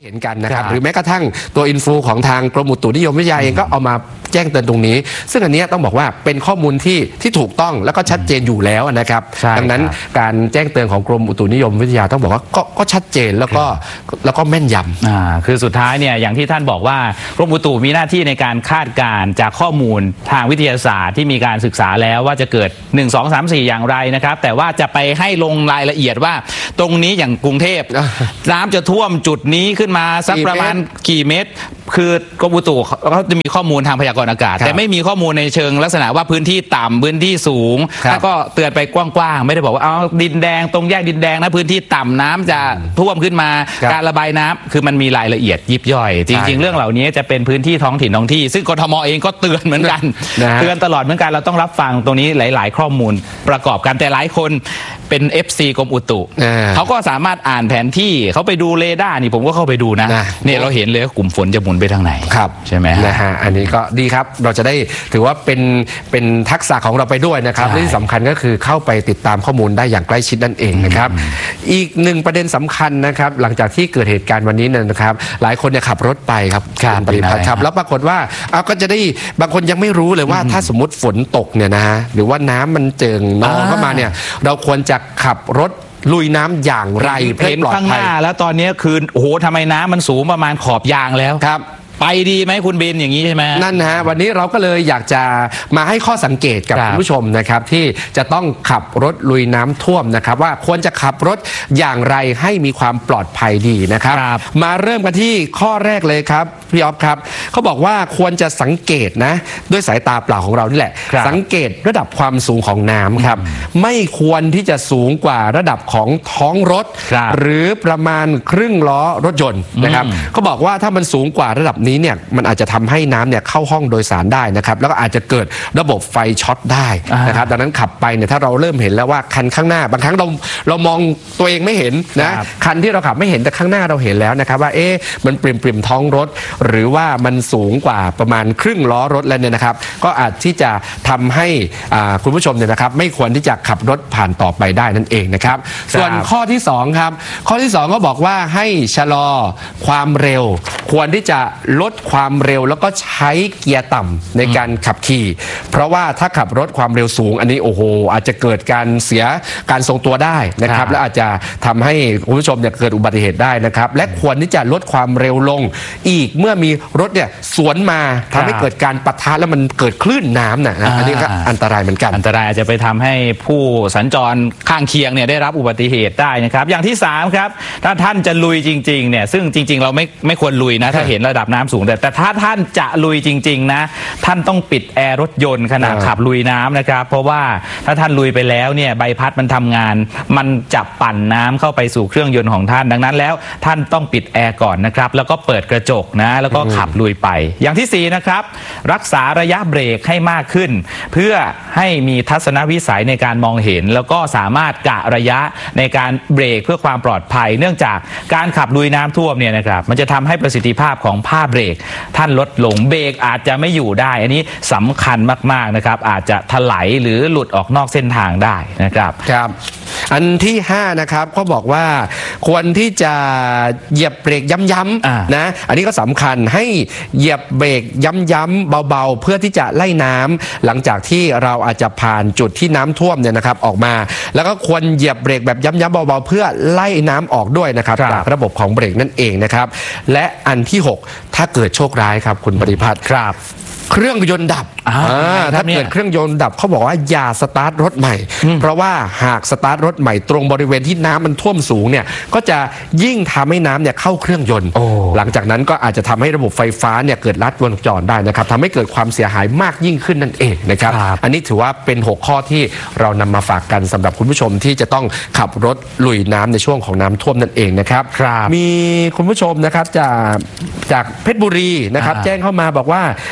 เห็นกันนะครับหรือแม้กระทั่งตัวอินฟูของทางกรมอุตุนิยมวิทยาเองก็เอามาแจ้งเตือนตรงนี้ซึ่งอันนี้ต้องบอกว่าเป็นข้อมูลที่ถูกต้องแล้วก็ชัดเจนอยู่แล้วนะครับดังนั้นการแจ้งเตือนของกรมอุตุนิยมวิทยาต้องบอกว่าก็ชัดเจนแล้วก็แม่นยำคือสุดท้ายเนี่ยอย่างที่ท่านบอกว่ากรมอุตุมีหน้าที่ในการคาดการณ์จากข้อมูลทางวิทยาศาสตร์ที่มีการศึกษาแล้วว่าจะเกิด1 2 3 4อย่างไรนะครับแต่ว่าจะไปให้ลงรายละเอียดว่าตรงนี้อย่างกรุงเทพน้ำจะท่วมจุดนี้ขึ้นมาสักประมาณกี่เมตรคือกรมอุตุเขาจะมีข้อมูลทางพยากรณ์อากาศแต่ไม่มีข้อมูลในเชิงลักษณะว่าพื้นที่ต่ำพื้นที่สูงแล้วก็เตือนไปกว้างๆไม่ได้บอกว่าเอาดินแดงตรงแยกดินแดงนะพื้นที่ต่ำน้ำจะท่วมขึ้นมาการระบายน้ำคือมันมีรายละเอียดยิบย่อยจริงๆเรื่องเหล่านี้จะเป็นพื้นที่ท้องถิ่นท้องที่ซึ่งกทมเองก็เตือนเหมือนกันเตือนตลอดเหมือนกันเราต้องรับฟังตรงนี้หลายๆข้อมูลประกอบกันแต่หลายคนเป็น FC กรมอุตุเขาก็สามารถอ่านแผนที่เขาไปดูเรดาร์นี่ผมก็เข้าไปดูนะเนี่ยเราเห็นเลยว่ากลุ่มฝนจะหมุนไปทางไหนใช่ไหมนะฮะอันนี้ก็ดีครับเราจะได้ถือว่าเป็นทักษะของเราไปด้วยนะครับที่สำคัญก็คือเข้าไปติดตามข้อมูลได้อย่างใกล้ชิดนั่นเองนะครับอีกหนึ่งประเด็นสำคัญนะครับหลังจากที่เกิดเหตุการณ์วันนี้นะครับหลายคนเนี่ยขับรถไปครับปฏิบัติครับแล้วปรากฏว่าก็จะได้บางคนยังไม่รู้เลยว่าถ้าสมมติฝนตกเนี่ยนะหรือว่าน้ำมันเจิ่งนองเข้ามาเนี่ยเราควรจะขับรถลุยน้ำอย่างไรเพื่อปลอดภัยข้างหน้าแล้วตอนนี้คือโอ้โหทำไมน้ำมันสูงประมาณขอบยางแล้วครับไปดีไหมคุณบินอย่างนี้ใช่ไหมนั่นนะฮะวันนี้เราก็เลยอยากจะมาให้ข้อสังเกตกับคุณผู้ชมนะครับที่จะต้องขับรถลุยน้ำท่วมนะครับว่าควรจะขับรถอย่างไรให้มีความปลอดภัยดีนะครับมาเริ่มกันที่ข้อแรกเลยครับพี่อ๊อฟครับเขาบอกว่าควรจะสังเกตนะด้วยสายตาเปล่าของเรานี่แหละสังเกตระดับความสูงของน้ำครับไม่ควรที่จะสูงกว่าระดับของท้องรถหรือประมาณครึ่งล้อรถยนต์นะครับเขาบอกว่าถ้ามันสูงกว่าระดับนี้เนี่ยมันอาจจะทำให้น้ำเนี่ยเข้าห้องโดยสารได้นะครับแล้วก็อาจจะเกิดระบบไฟช็อตได้นะครับดังนั้นขับไปเนี่ยถ้าเราเริ่มเห็นแล้วว่าคันข้างหน้าบางครั้งเรามองตัวเองไม่เห็นนะคันที่เราขับไม่เห็นแต่ข้างหน้าเราเห็นแล้วนะครับว่ามันปริ่มท้องรถหรือว่ามันสูงกว่าประมาณครึ่งล้อรถแล้วเนี่ยนะครับก็อาจที่จะทำให้คุณผู้ชมเนี่ยนะครับไม่ควรที่จะขับรถผ่านต่อไปได้นั่นเองนะครับส่วนข้อที่2ครับข้อที่2ก็บอกว่าให้ชะลอความเร็วควรที่จะลดความเร็วแล้วก็ใช้เกียร์ต่ำในการขับขี่เพราะว่าถ้าขับรถความเร็วสูงอันนี้โอ้โหอาจจะเกิดการเสียการทรงตัวได้นะครับและอาจจะทำให้คุณผู้ชมเนี่ยเกิดอุบัติเหตุได้นะครับและควรที่จะลดความเร็วลงอีกเมื่อมีรถเนี่ยสวนมาทำให้เกิดการปะทะแล้วมันเกิดคลื่นน้ำนะอันนี้ก็อันตรายเหมือนกันอันตรายอาจจะไปทำให้ผู้สัญจรข้างเคียงเนี่ยได้รับอุบัติเหตุได้นะครับอย่างที่3ครับถ้าท่านจะลุยจริงๆเนี่ยซึ่งจริงๆเราไม่ควรลุยนะถ้าเห็นระดับน้ำสูงแต่ถ้าท่านจะลุยจริงๆนะท่านต้องปิดแอร์รถยนต์ขณะขับลุยน้ำนะครับเพราะว่าถ้าท่านลุยไปแล้วเนี่ยใบพัดมันทำงานมันจะปั่นน้ำเข้าไปสู่เครื่องยนต์ของท่านดังนั้นแล้วท่านต้องปิดแอร์ก่อนนะครับแล้วก็เปิดกระจกนะแล้วก็ขับลุยไปอย่างที่4นะครับรักษาระยะเบรกให้มากขึ้นเพื่อให้มีทัศนวิสัยในการมองเห็นแล้วก็สามารถกะระยะในการเบรกเพื่อความปลอดภัยเนื่องจากการขับลุยน้ำท่วมเนี่ยนะครับมันจะทำให้ประสิทธิภาพของผ้าเบรกท่านลดลงเบรกอาจจะไม่อยู่ได้อันนี้สำคัญมากๆนะครับอาจจะถลายหรือหลุดออกนอกเส้นทางได้นะครับครับอันที่5นะครับเขาบอกว่าควรที่จะเหยียบเบรกย้ำๆนะอันนี้ก็สำคัญให้เหยียบเบรกย้ำๆเบาๆเพื่อที่จะไล่น้ำหลังจากที่เราอาจจะผ่านจุดที่น้ำท่วมเนี่ยนะครับออกมาแล้วก็ควรเหยียบเบรกแบบย้ำๆเบาๆเพื่อไล่น้ำออกด้วยนะครับจากระบบของเบรกนั่นเองนะครับและอันที่6ถ้าเกิดโชคร้ายครับคุณปฏิภัทรครับเครื่องยนต์ดับถ้าเกิดเครื่องยนต์ดับเขาบอกว่าอย่าสตาร์ทรถใหม่เพราะว่าหากสตาร์ทรถใหม่ตรงบริเวณที่น้ำมันท่วมสูงเนี่ยก็จะยิ่งทำให้น้ำเนี่ยเข้าเครื่องยนต์หลังจากนั้นก็อาจจะทำให้ระบบไฟฟ้าเนี่ยเกิดลัดวงจรได้นะครับทำให้เกิดความเสียหายมากยิ่งขึ้นนั่นเองนะครับอันนี้ถือว่าเป็น6ข้อที่เรานำมาฝากกันสำหรับคุณผู้ชมที่จะต้องขับรถลุยน้ำในช่วงของน้ำท่วมนั่นเองนะครับมีคุณผู้ชมนะครับจากเพชรบุรีนะครับแจ้งเข้ามาบอกว่าจังหวัด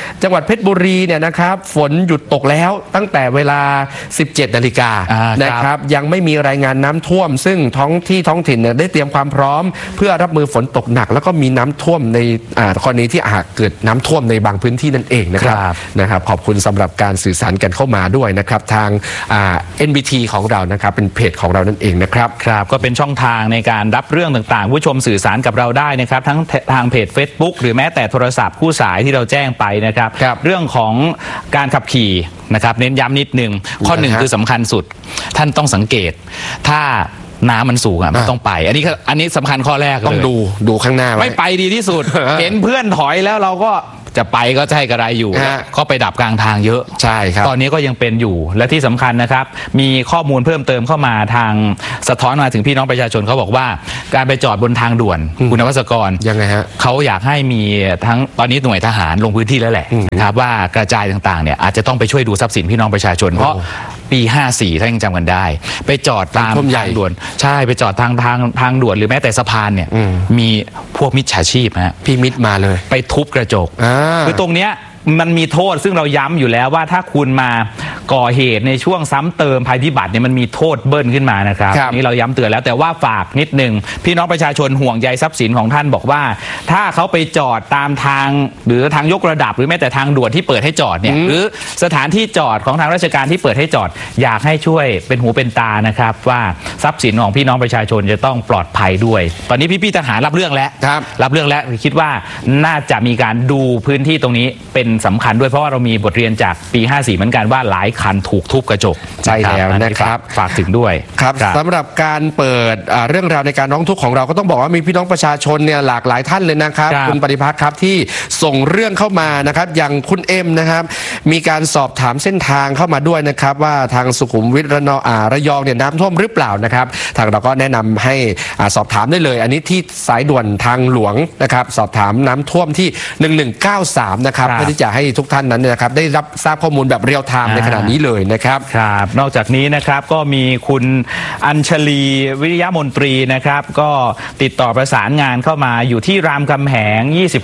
เพชรบุรีเนี่ยนะครับฝนหยุดตกแล้วตั้งแต่เวลา 17 นาฬิกานะครับยังไม่มีรายงานน้ำท่วมซึ่งท้องถิ่นเนี่ยได้เตรียมความพร้อมเพื่อรับมือฝนตกหนักแล้วก็มีน้ำท่วมในกรณีที่อาจเกิดน้ำท่วมในบางพื้นที่นั่นเองนะครับขอบคุณสำหรับการสื่อสารกันเข้ามาด้วยนะครับทาง NBT ของเรานะครับเป็นเพจของเรานั่นเองนะครับก็เป็นช่องทางในการรับเรื่องต่างๆผู้ชมสื่อสารกับเราได้นะครับทั้งทางเพจ Facebook หรือแม้แต่โทรศัพท์คู่สายที่เราแจ้งไปนะครับเรื่องของการขับขี่นะครับเน้นย้ำนิดนึงข้อหนึ่งคือสำคัญสุดท่านต้องสังเกตถ้าน้ำมันสูงไม่ต้องไปอันนี้สำคัญข้อแรกเลยต้องดูข้างหน้าไม่ไปดีที่สุด เห็นเพื่อนถอยแล้วเราก็จะไปก็ใช่กระไรอยู่ก็ไปดับกลางทางเยอะใช่ครับตอนนี้ก็ยังเป็นอยู่และที่สำคัญนะครับมีข้อมูลเพิ่มเติมเข้ามาทางสะท้อนมาถึงพี่น้องประชาชนเขาบอกว่าการไปจอดบนทางด่วนคุณนวัศกรยังไงฮะเขาอยากให้มีทั้งตอนนี้หน่วยทหารลงพื้นที่แล้วแหละครับว่ากระจายต่างๆเนี่ยอาจจะต้องไปช่วยดูทรัพย์สินพี่น้องประชาชนเพราะปี 54ถ้ายังจำกันได้ไปจอดตามทางด่วนใช่ไปจอดทางด่วนหรือแม้แต่สะพานเนี่ยมีพวกมิจฉาชีพพี่มิตรมาเลยไปทุบกระจกคือตรงเนี้ยมันมีโทษซึ่งเราย้ำอยู่แล้วว่าถ้าคุณมาก่อเหตุในช่วงซ้ำเติมภัยพิบัติเนี่ยมันมีโทษเบิ้ลขึ้นมานะครับนี่เราย้ำเตือนแล้วแต่ว่าฝากนิดนึงพี่น้องประชาชนห่วงใยทรัพย์สินของท่านบอกว่าถ้าเขาไปจอดตามทางหรือทางยกระดับหรือแม้แต่ทางด่วนที่เปิดให้จอดเนี่ยหรือสถานที่จอดของทางราชการที่เปิดให้จอดอยากให้ช่วยเป็นหูเป็นตานะครับว่าทรัพย์สินของพี่น้องประชาชนจะต้องปลอดภัยด้วยตอนนี้พี่ๆทหารรับเรื่องแล้วรับเรื่องแล้วคิดว่าน่าจะมีการดูพื้นที่ตรงนี้เป็นสำคัญด้วยเพราะว่าเรามีบทเรียนจากปี 54เหมือนกันว่าหลายคันถูกทุบกระจกใช่แล้วนะครับฝากถึงด้วยครับสำหรับการเปิดเรื่องราวในการร้องทุกข์ของเราก็ต้องบอกว่ามีพี่น้องประชาชนเนี่ยหลากหลายท่านเลยนะครับคุณปฏิภัทรครับที่ส่งเรื่องเข้ามานะครับอย่างคุณเอ็มนะครับมีการสอบถามเส้นทางเข้ามาด้วยนะครับว่าทางสุขุมวิทระยองเนี่ยน้ำท่วมหรือเปล่านะครับทางเราก็แนะนำให้สอบถามได้เลยอันนี้ที่สายด่วนทางหลวงนะครับสอบถามน้ำท่วมที่1193นะครับเพื่อที่จะให้ทุกท่านนั้นนะครับได้รับทราบข้อมูลแบบเรียลไทม์ในขณะนี้เลยนะครับครับนอกจากนี้นะครับก็มีคุณอัญชลีวิริยะมนตรีนะครับก็ติดต่อประสานงานเข้ามาอยู่ที่รามคำแหง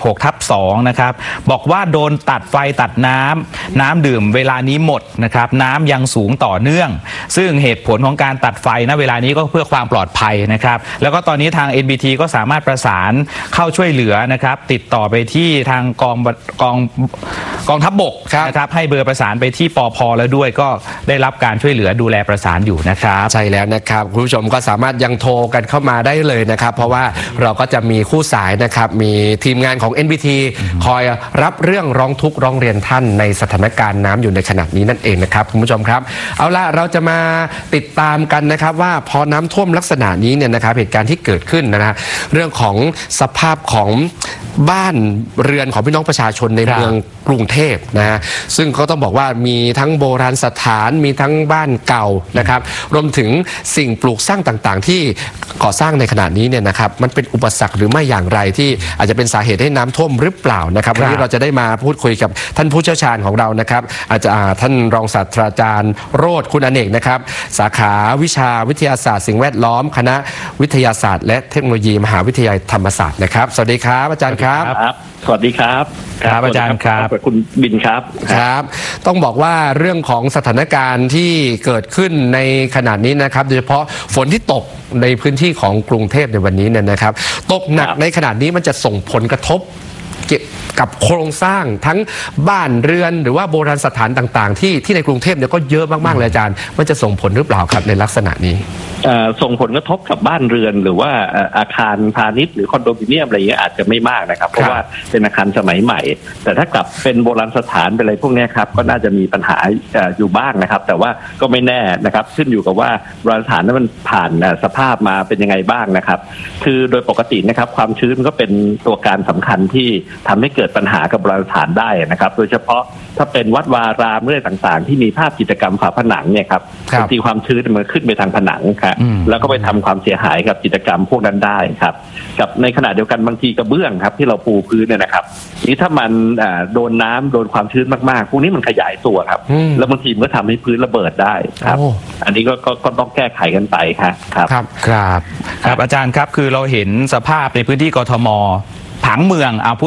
26/2 นะครับบอกว่าโดนตัดไฟตัดน้ำดื่มเวลานี้หมดนะครับน้ำยังสูงต่อเนื่องซึ่งเหตุผลของการตัดไฟณเวลานี้ก็เพื่อความปลอดภัยนะครับแล้วก็ตอนนี้ทาง NBT ก็สามารถประสานเข้าช่วยเหลือนะครับติดต่อไปที่ทางกองทัพบกนะครับให้เบอร์ประสานไปที่ปภ.แล้วด้วยก็ได้รับการช่วยเหลือดูแลประสานอยู่นะครับใช่แล้วนะครับคุณผู้ชมก็สามารถยังโทรกันเข้ามาได้เลยนะครับเพราะว่าเราก็จะมีคู่สายนะครับมีทีมงานของ NBT คอยรับเรื่องร้องทุกข์ร้องเรียนท่านในสถานการณ์น้ำอยู่ในขณะนี้นั่นเองนะครับคุณผู้ชมครับเอาล่ะเราจะมาติดตามกันนะครับว่าพอน้ำท่วมลักษณะนี้เนี่ยนะครับเหตุการณ์ที่เกิดขึ้นนะฮะเรื่องของสภาพของบ้านเรือนของพี่น้องประชาชนในเมืองกรุงเทพนะฮะซึ่งก็ต้องบอกว่ามีทั้งโบราณสถานมีทั้งบ้านเก่านะครับรวมถึงสิ่งปลูกสร้างต่างๆที่ก่อสร้างในขณะนี้เนี่ยนะครับมันเป็นอุปสรรคหรือไม่อย่างไรที่อาจจะเป็นสาเหตุให้น้ำท่วมหรือเปล่านะครับวันนี้เราจะได้มาพูดคุยกับท่านผู้เชี่ยวชาญของเรานะครับอาจจะท่านรองศาสตราจารย์โรจน์คุณอเนกนะครับสาขาวิชาวิทยาศาสตร์สิ่งแวดล้อมคณะวิทยาศาสตร์และเทคโนโลยีมหาวิทยาลัยธรรมศาสตร์นะครับสวัสดีครับอาจารย์ครับสวัสดีครับครับอาจารย์ครับคุณบินครับครับต้องบอกว่าเรื่องของสถานการณ์ที่เกิดขึ้นในขณะนี้นะครับโดยเฉพาะฝนที่ตกในพื้นที่ของกรุงเทพในวันนี้เนี่ยนะครับตกหนักในขณะนี้มันจะส่งผลกระทบเกี่ยวกับโครงสร้างทั้งบ้านเรือนหรือว่าโบราณสถานต่างๆที่ในกรุงเทพเนี่ยก็เยอะมากๆเลยอาจารย์มันจะส่งผลหรือเปล่าครับในลักษณะนี้ส่งผลกระทบกับบ้านเรือนหรือว่าอาคารพาณิชย์หรือคอนโดมิเนียมอะไรอย่างเงี้ยอาจจะไม่มากนะครับเพราะว่าเป็นอาคารสมัยใหม่แต่ถ้ากลับเป็นโบราณสถานเป็นอะไรพวกนี้ครับก็น่าจะมีปัญหาอยู่บ้างนะครับแต่ว่าก็ไม่แน่นะครับขึ้นอยู่กับว่าโบราณสถานนั้นมันผ่านสภาพมาเป็นยังไงบ้างนะครับคือโดยปกตินะครับความชื้นก็เป็นตัวการสำคัญที่ทำให้เกิดปัญหากับโบราณสถานได้นะครับโดยเฉพาะถ้าเป็นวัดวารามเรื่องต่างๆที่มีภาพจิตรกรรมฝาผนังเนี่ยครับบางทีความชื้นมันขึ้นไปทางผนังครับแล้วก็ไปทำความเสียหายกับจิตรกรรมพวกนั้นได้ครับกับในขณะเดียวกันบางทีกระเบื้องครับที่เราปูพื้นเนี่ยนะครับนี่ถ้ามันโดนน้ำโดนความชื้นมากๆพวกนี้มันขยายตัวครับแล้วบางทีมันก็ทำให้พื้นระเบิดได้ครับอันนี้ก็ต้องแก้ไขกันไปครับครับอาจารย์ครับคือเราเห็นสภาพในพื้นที่กทมผังเมืองเอาพูดจริง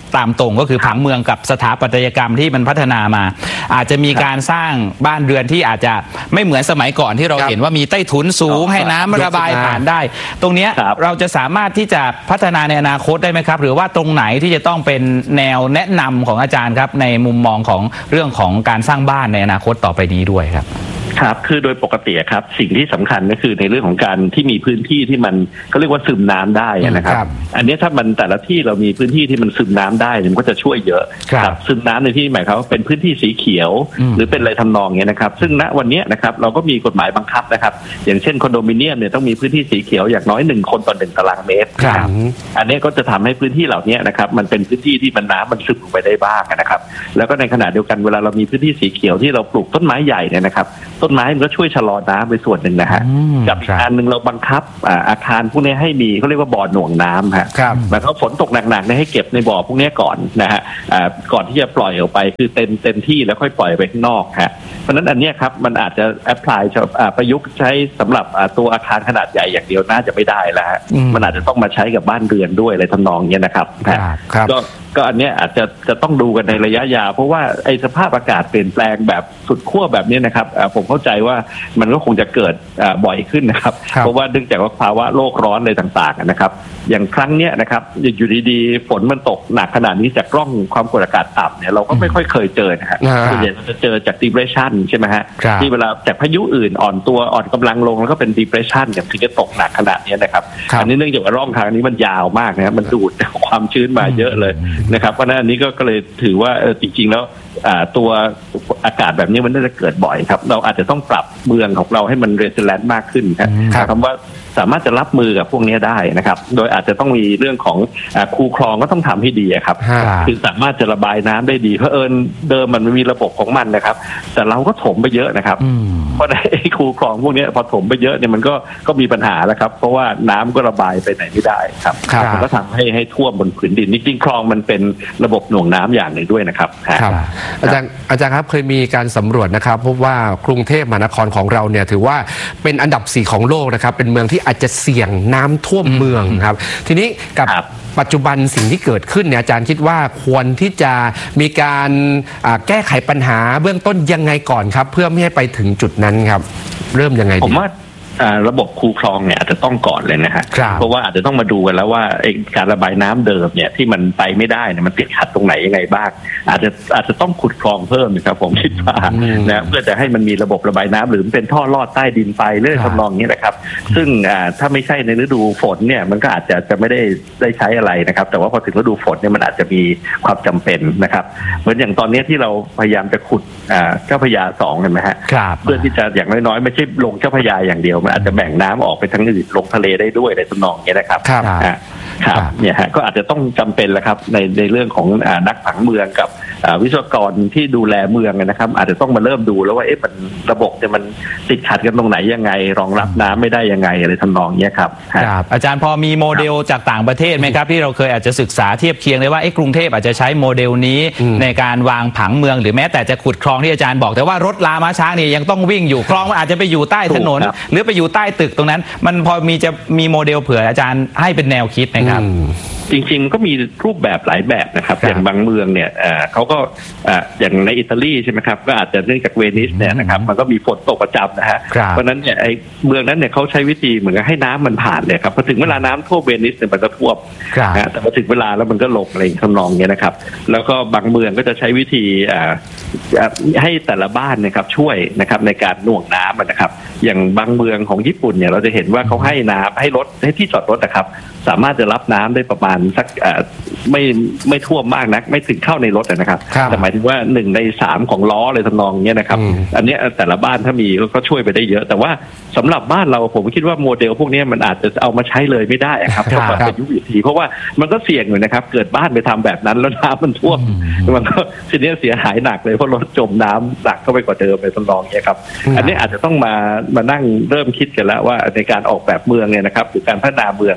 ตามตรงก็คือผังเมืองกับสถาปัตยกรรมที่มันพัฒนามาอาจจะมีการสร้างบ้านเรือนที่อาจจะไม่เหมือนสมัยก่อนที่เราเห็นว่ามีใต้ถุนสูงให้น้ำระบายผ่านได้ตรงนี้เราจะสามารถที่จะพัฒนาในอนาคตได้ไหมครับหรือว่าตรงไหนที่จะต้องเป็นแนวแนะนำของอาจารย์ครับในมุมมองของเรื่องของการสร้างบ้านในอนาคตต่อไปนี้ด้วยครับครับคือโดยปกติครับสิ่งที่สำคัญก็คือในเรื่องของการที่มีพื้นที่ที่มันเขาเรียกว่าซึมน้ำได้นะครับอันนี้ถ้ามันแต่ละที่เรามีพื้นที่ที่มันซึมน้ำได้มันก็จะช่วยเยอะครับซึมน้ำในที่หมายความว่าเป็นพื้นที่สีเขียวหรือเป็นอะไรทำนองเงี้ยนะครับซึ่งณวันนี้นะครับเราก็มีกฎหมายบังคับนะครับอย่างเช่นคอนโดมิเนียมเนี่ยต้องมีพื้นที่สีเขียวอย่างน้อย1 คนต่อ 1 ตารางเมตรครับอันนี้ก็จะทำให้พื้นที่เหล่านี้นะครับมันเป็นพื้นที่ที่มันน้ำมันซึมลงไปได้บ้างนะครับแล้วก็ในขณะเดียวกันเวลาเรามีพื้นที่สีเขียวที่เราปลูกต้นไม้ใหญ่เนี่ยนะครับต้นไม้มันก็ช่วยชะลอน้ำไปส่วนหนึ่งนะฮะกับอีกอันหนึ่งเราบังคับอาคารพวกนี้ให้มีเขาเรียกว่าบ่อหน่วงน้ำฮะหมายความฝนตกหนักๆเนี่ยให้เก็บในบ่อพวกนี้ก่อนนะฮะก่อนที่จะปล่อยออกไปคือเต็มที่แล้วค่อยปล่อยไปข้างนอกฮะเพราะนั้นอันนี้ครับมันอาจจะแอพพลายประยุกต์ใช้สำหรับตัวอาคารขนาดใหญ่อย่างเดียวน่าจะไม่ได้แล้วฮะมันอาจจะต้องมาใช้กับบ้านเรือนด้วยอะไรทำนองนี้นะครับก็อันนี้อาจจะต้องดูกันในระยะยาวเพราะว่าไอ้สภาพอากาศเปลี่ยนแปลงแบบสุดขั้วแบบนี้นะครับผมเข้าใจว่ามันก็คงจะเกิดบ่อยขึ้นนะครับเพราะว่าเนื่องจากว่าภาวะโลกร้อนอะไรต่างๆนะครับอย่างครั้งนี้นะครับอยู่ดีๆฝนมันตกหนักขนาดนี้จากกล้องความกดอากาศต่ำเนี่ยเราก็ไม่ค่อยเคยเจอนะฮะส่วนใหญ่เราจะเจอจาก depression ใช่ไหมฮะที่เวลาจากพายุอื่นอ่อนกำลังลงแล้วก็เป็น depression อย่างถึงจะตกหนักขนาดนี้นะครับอันนี้เนื่องจากว่าร่องทางนี้มันยาวมากนะครับมันดูดความชื้นมาเยอะเลยนะครับเพราะนั้นอันนี้ก็เลยถือว่าจริงๆแล้วตัวอากาศแบบนี้มันน่าจะเกิดบ่อยครับเราอาจจะต้องปรับเมืองของเราให้มันเรซิเลนต์มากขึ้นครับคำว่าสามารถจะรับมือกับพวกนี้ได้นะครับโดยอาจจะต้องมีเรื่องของคูคลองก็ต้องทำให้ดีครับคือสามารถจะระบายน้ำได้ดีเพราะเดิมมันมีระบบของมันนะครับแต่เราก็ถมไปเยอะนะครับเพราะไอ้คูคลองพวกนี้พอถมไปเยอะเนี่ยมันก็มีปัญหาแล้วครับเพราะว่าน้ำก็ระบายไปไหนไม่ได้ครับมันก็ทำให้ท่วมบนผืนดินจริงๆคลองมันเป็นระบบหน่วงน้ำอย่างหนึ่งด้วยนะครับอาจารย์ครับเคยมีการสำรวจนะครับพบว่ากรุงเทพมหานครของเราเนี่ยถือว่าเป็นอันดับ4ของโลกนะครับเป็นเมืองที่อาจจะเสี่ยงน้ำท่วมเมืองครับทีนี้กับปัจจุบันสิ่งที่เกิดขึ้นเนี่ยอาจารย์คิดว่าควรที่จะมีการแก้ไขปัญหาเบื้องต้นยังไงก่อนครับเพื่อไม่ให้ไปถึงจุดนั้นครับเริ่มยังไงดีผมว่าระบบคูคลองเนี่ยอาจจะต้องก่อนเลยนะฮะเพราะว่าอาจจะต้องมาดูกันแล้วว่าการระบายน้ำเดิมเนี่ยที่มันไปไม่ได้เนี่ยมันติดขัดตรงไหนยังไงบ้างอาจจะต้องขุดคลองเพิ่มนะครับผมคิดว่านะเพื่อจะให้มันมีระบบระบายน้ำหรือเป็นท่อลอดใต้ดินไปเรื่อยทำนองนี้นะครับซึ่งถ้าไม่ใช่ในฤดูฝนเนี่ยมันก็อาจจะไม่ได้ใช้อะไรนะครับแต่ว่าพอถึงฤดูฝนเนี่ยมันอาจจะมีความจำเป็นนะครับเหมือนอย่างตอนนี้ที่เราพยายามจะขุดเจ้าพระยา2เห็นไหมฮะเพื่อที่จะอย่างน้อยๆไม่ใช่ลงเจ้าพระยาอย่างเดียวอาจจะแบ่งน้ำออกไปทั้งอื่นลงทะเลได้ด้วยในทำนองนี้นะครับครับเนี่ยฮะก็อาจจะต้องจำเป็นแล้วครับในเรื่องของนักผังเมืองกับวิศวกรที่ดูแลเมืองนะครับอาจจะต้องมาเริ่มดูแล้วว่ามันระบบเนี่ยมันติดขัดกันตรงไหนยังไงรองรับน้ำไม่ได้ยังไงอะไรทำนองนี้ครับอาจารย์พอมีโมเดลจากต่างประเทศไหมครับที่เราเคยอาจจะศึกษาเทียบเคียงเลยว่ากรุงเทพอาจจะใช้โมเดลนี้ในการวางผังเมืองหรือแม้แต่จะขุดคลองที่อาจารย์บอกแต่ว่ารถลาม้าช้างนี่ยังต้องวิ่งอยู่คลองมันอาจจะไปอยู่ใต้ถนนหรือไปอยู่ใต้ตึกตรงนั้นมันพอจะมีโมเดลเผื่ออาจารย์ให้เป็นแนวคิดนะครับจริงๆก็มีรูปแบบหลายแบบนะครับอย่างบางเมืองเนี่ยเขาก็อย่างในอิตาลีใช่ไหมครับก็อาจจะเนื่องจากเวนิสเนี่ยนะครับมันก็มีฝนตกประจำนะฮะเพราะนั้นเนี่ยไอ้เมืองนั้นเนี่ยเขาใช้วิธีเหมือนกับให้น้ำมันผ่านเลยครับพอถึงเวลาน้ำท่วมเวนิสเนี่ยมันก็ท่วมแต่พอถึงเวลาแล้วมันก็ลงอะไรทำนองเงี้ยนะครับแล้วก็บางเมืองก็จะใช้วิธีให้แต่ละบ้านนะครับช่วยนะครับในการหน่วงน้ำนะครับอย่างบางเมืองของญี่ปุ่นเนี่ยเราจะเห็นว่าเขาให้น้ำให้รถให้ที่จอดรถนะครับสามารถจะรับน้ำได้ประมาณสักไม่ท่วมมากนักไม่ถึงเข้าในรถนะครับแต่หมายถึงว่า1 ใน 3ของล้อเลยทำนองนี้นะครับอันนี้แต่ละบ้านถ้ามีก็ช่วยไปได้เยอะแต่ว่าสำหรับบ้านเราผมคิดว่าโมเดลพวกนี้มันอาจจะเอามาใช้เลยไม่ได้ครับต้องมาประยุกต์อีกทีเพราะว่ามันก็เสี่ยงอยู่นะครับเกิดบ้านไปทำแบบนั้นแล้วน้ำมันท่วมมันก็ทีนี้เสียหายหนักเลยเพราะรถจมน้ำหนักเข้าไปกว่าเดิมไปทำนองนี้ครับอันนี้อาจจะต้องมานั่งเริ่มคิดกันแล้วว่าในการออกแบบเมืองเนี่ยนะครับหรือการพัฒนาเมืองเนี่ย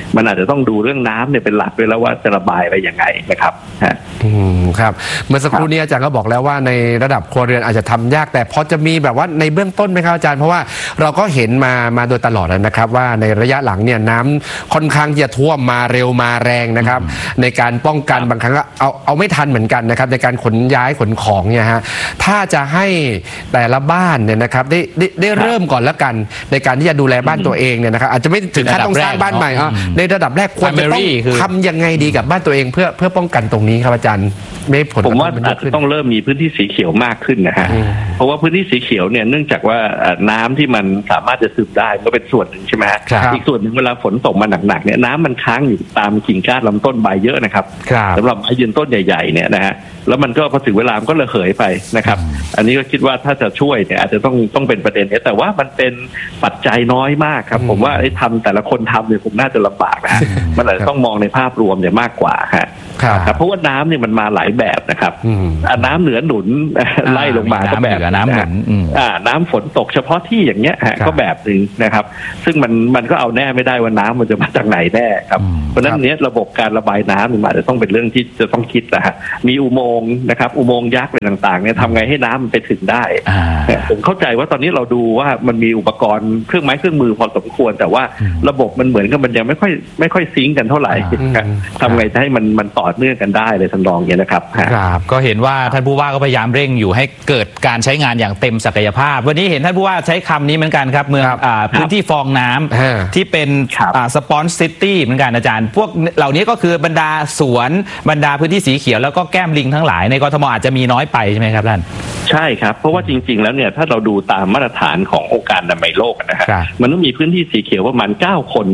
มันอาจจะต้องดูเรื่องน้ำเนี่ยเป็นหลักด้วยแล้วว่าจะระบายอะไรยังไงนะครับครับเมื่อสักครู่นี้อาจารย์ก็บอกแล้วว่าในระดับครัวเรือนอาจจะทำยากแต่พอจะมีแบบว่าในเบื้องต้นไหมครับอาจารย์เพราะว่าเราก็เห็นมาโดยตลอดนะครับว่าในระยะหลังเนี่ยน้ำค่อนข้างจะท่วมมาเร็วมาแรงนะครับในการป้องกันบางครั้งก็เอาไม่ทันเหมือนกันนะครับในการขนย้ายขนของเนี่ยฮะถ้าจะให้แต่ละบ้านเนี่ยนะครับได้เริ่มก่อนแล้วกันในการที่จะดูแลบ้านตัวเองเนี่ยนะครับอาจจะไม่ถึงขั้นต้องสร้างบ้านใหม่ในระดับแรกควรจะต้องทำยังไงดีกับบ้านตัวเองเพื่อป้องกันตรงนี้ครับอาจารย์ไม่ผลผมว่าอาจจะต้องเริ่มมีพื้นที่สีเขียวมากขึ้นนะฮะเพราะว่าพื้นที่สีเขียวเนี่ยเนื่องจากว่าน้ำที่มันสามารถจะซึมได้ก็เป็นส่วนหนึ่งใช่ไหมฮะอีกส่วนหนึ่งเวลาฝนตกมาหนักๆเนี่ยน้ำมันค้างอยู่ตามกิ่งก้านลำต้นใบเยอะนะครับสำหรับไม้ยืนต้นใหญ่ๆเนี่ยนะฮะแล้วมันก็พอถึงเวลาก็ระเหยไปนะครับอันนี้ก็คิดว่าถ้าจะช่วยเนี่ยอาจจะต้องเป็นประเด็นนี้แต่ว่ามันเป็นปัจจัยน้อยมากครับผมว่าทำแต่ละคนทำเนี่ยผมน่าจะลำบากนะมันอาจจะต้องมองในภาพรวมเนี่ยมากกว่าครับเพราะว่าน้ำเนี่ยมันมาหลายแบบนะครับน้ำเหนือหนุนไล่ลงมาก็แบบน้ำหนุนน้ำฝนตกเฉพาะที่อย่างเงี้ยก็แบบนึงนะครับซึ่งมันก็เอาแน่ไม่ได้ว่าน้ำมันจะมาจากไหนแน่ครับเพราะฉะนั้นเนี้ยระบบการระบายน้ำมันอาจจะต้องเป็นเรื่องที่จะต้องคิดนะฮะมีอุโมงค์นะครับอุโมงค์ยักษ์อะไรต่างๆเนี่ยทำไงให้น้ำมันไปถึงได้ผมเข้าใจว่าตอนนี้เราดูว่ามันมีอุปกรณ์เครื่องไม้เครื่องมือพอสมควรแต่ว่าระบบมันเหมือนกับมันยังไม่ค่อยซิงกันเท่าไหร่ทำไงจะให้มันต่อเนื่องกันได้เลยทำนองเนี้ยนะครับก็เห็นว่าท่านผู้ว่าก็พยายามเร่งอยู่ให้เกิดการใช้งานอย่างเต็มศักยภาพวันนี้เห็นท่านผู้ว่าใช้คำนี้เหมือนกันครับเมืองพื้นที่ฟองน้ำที่เป็นสปอนซิตี้เหมือนกันอาจารย์พวกเหล่านี้ก็คือบรรดาสวนบรรดาพื้นที่สีเขียวแล้วก็แก้มลิงทั้งหลายในกทมอาจจะมีน้อยไปใช่ไหมครับท่านใช่ครับเพราะว่าจริงๆแล้วเนี่ยถ้าเราดูตามมาตรฐานขององค์การอนามัยโลกนะฮะมันต้องมีพื้นที่สีเขียวประมาณ9 คน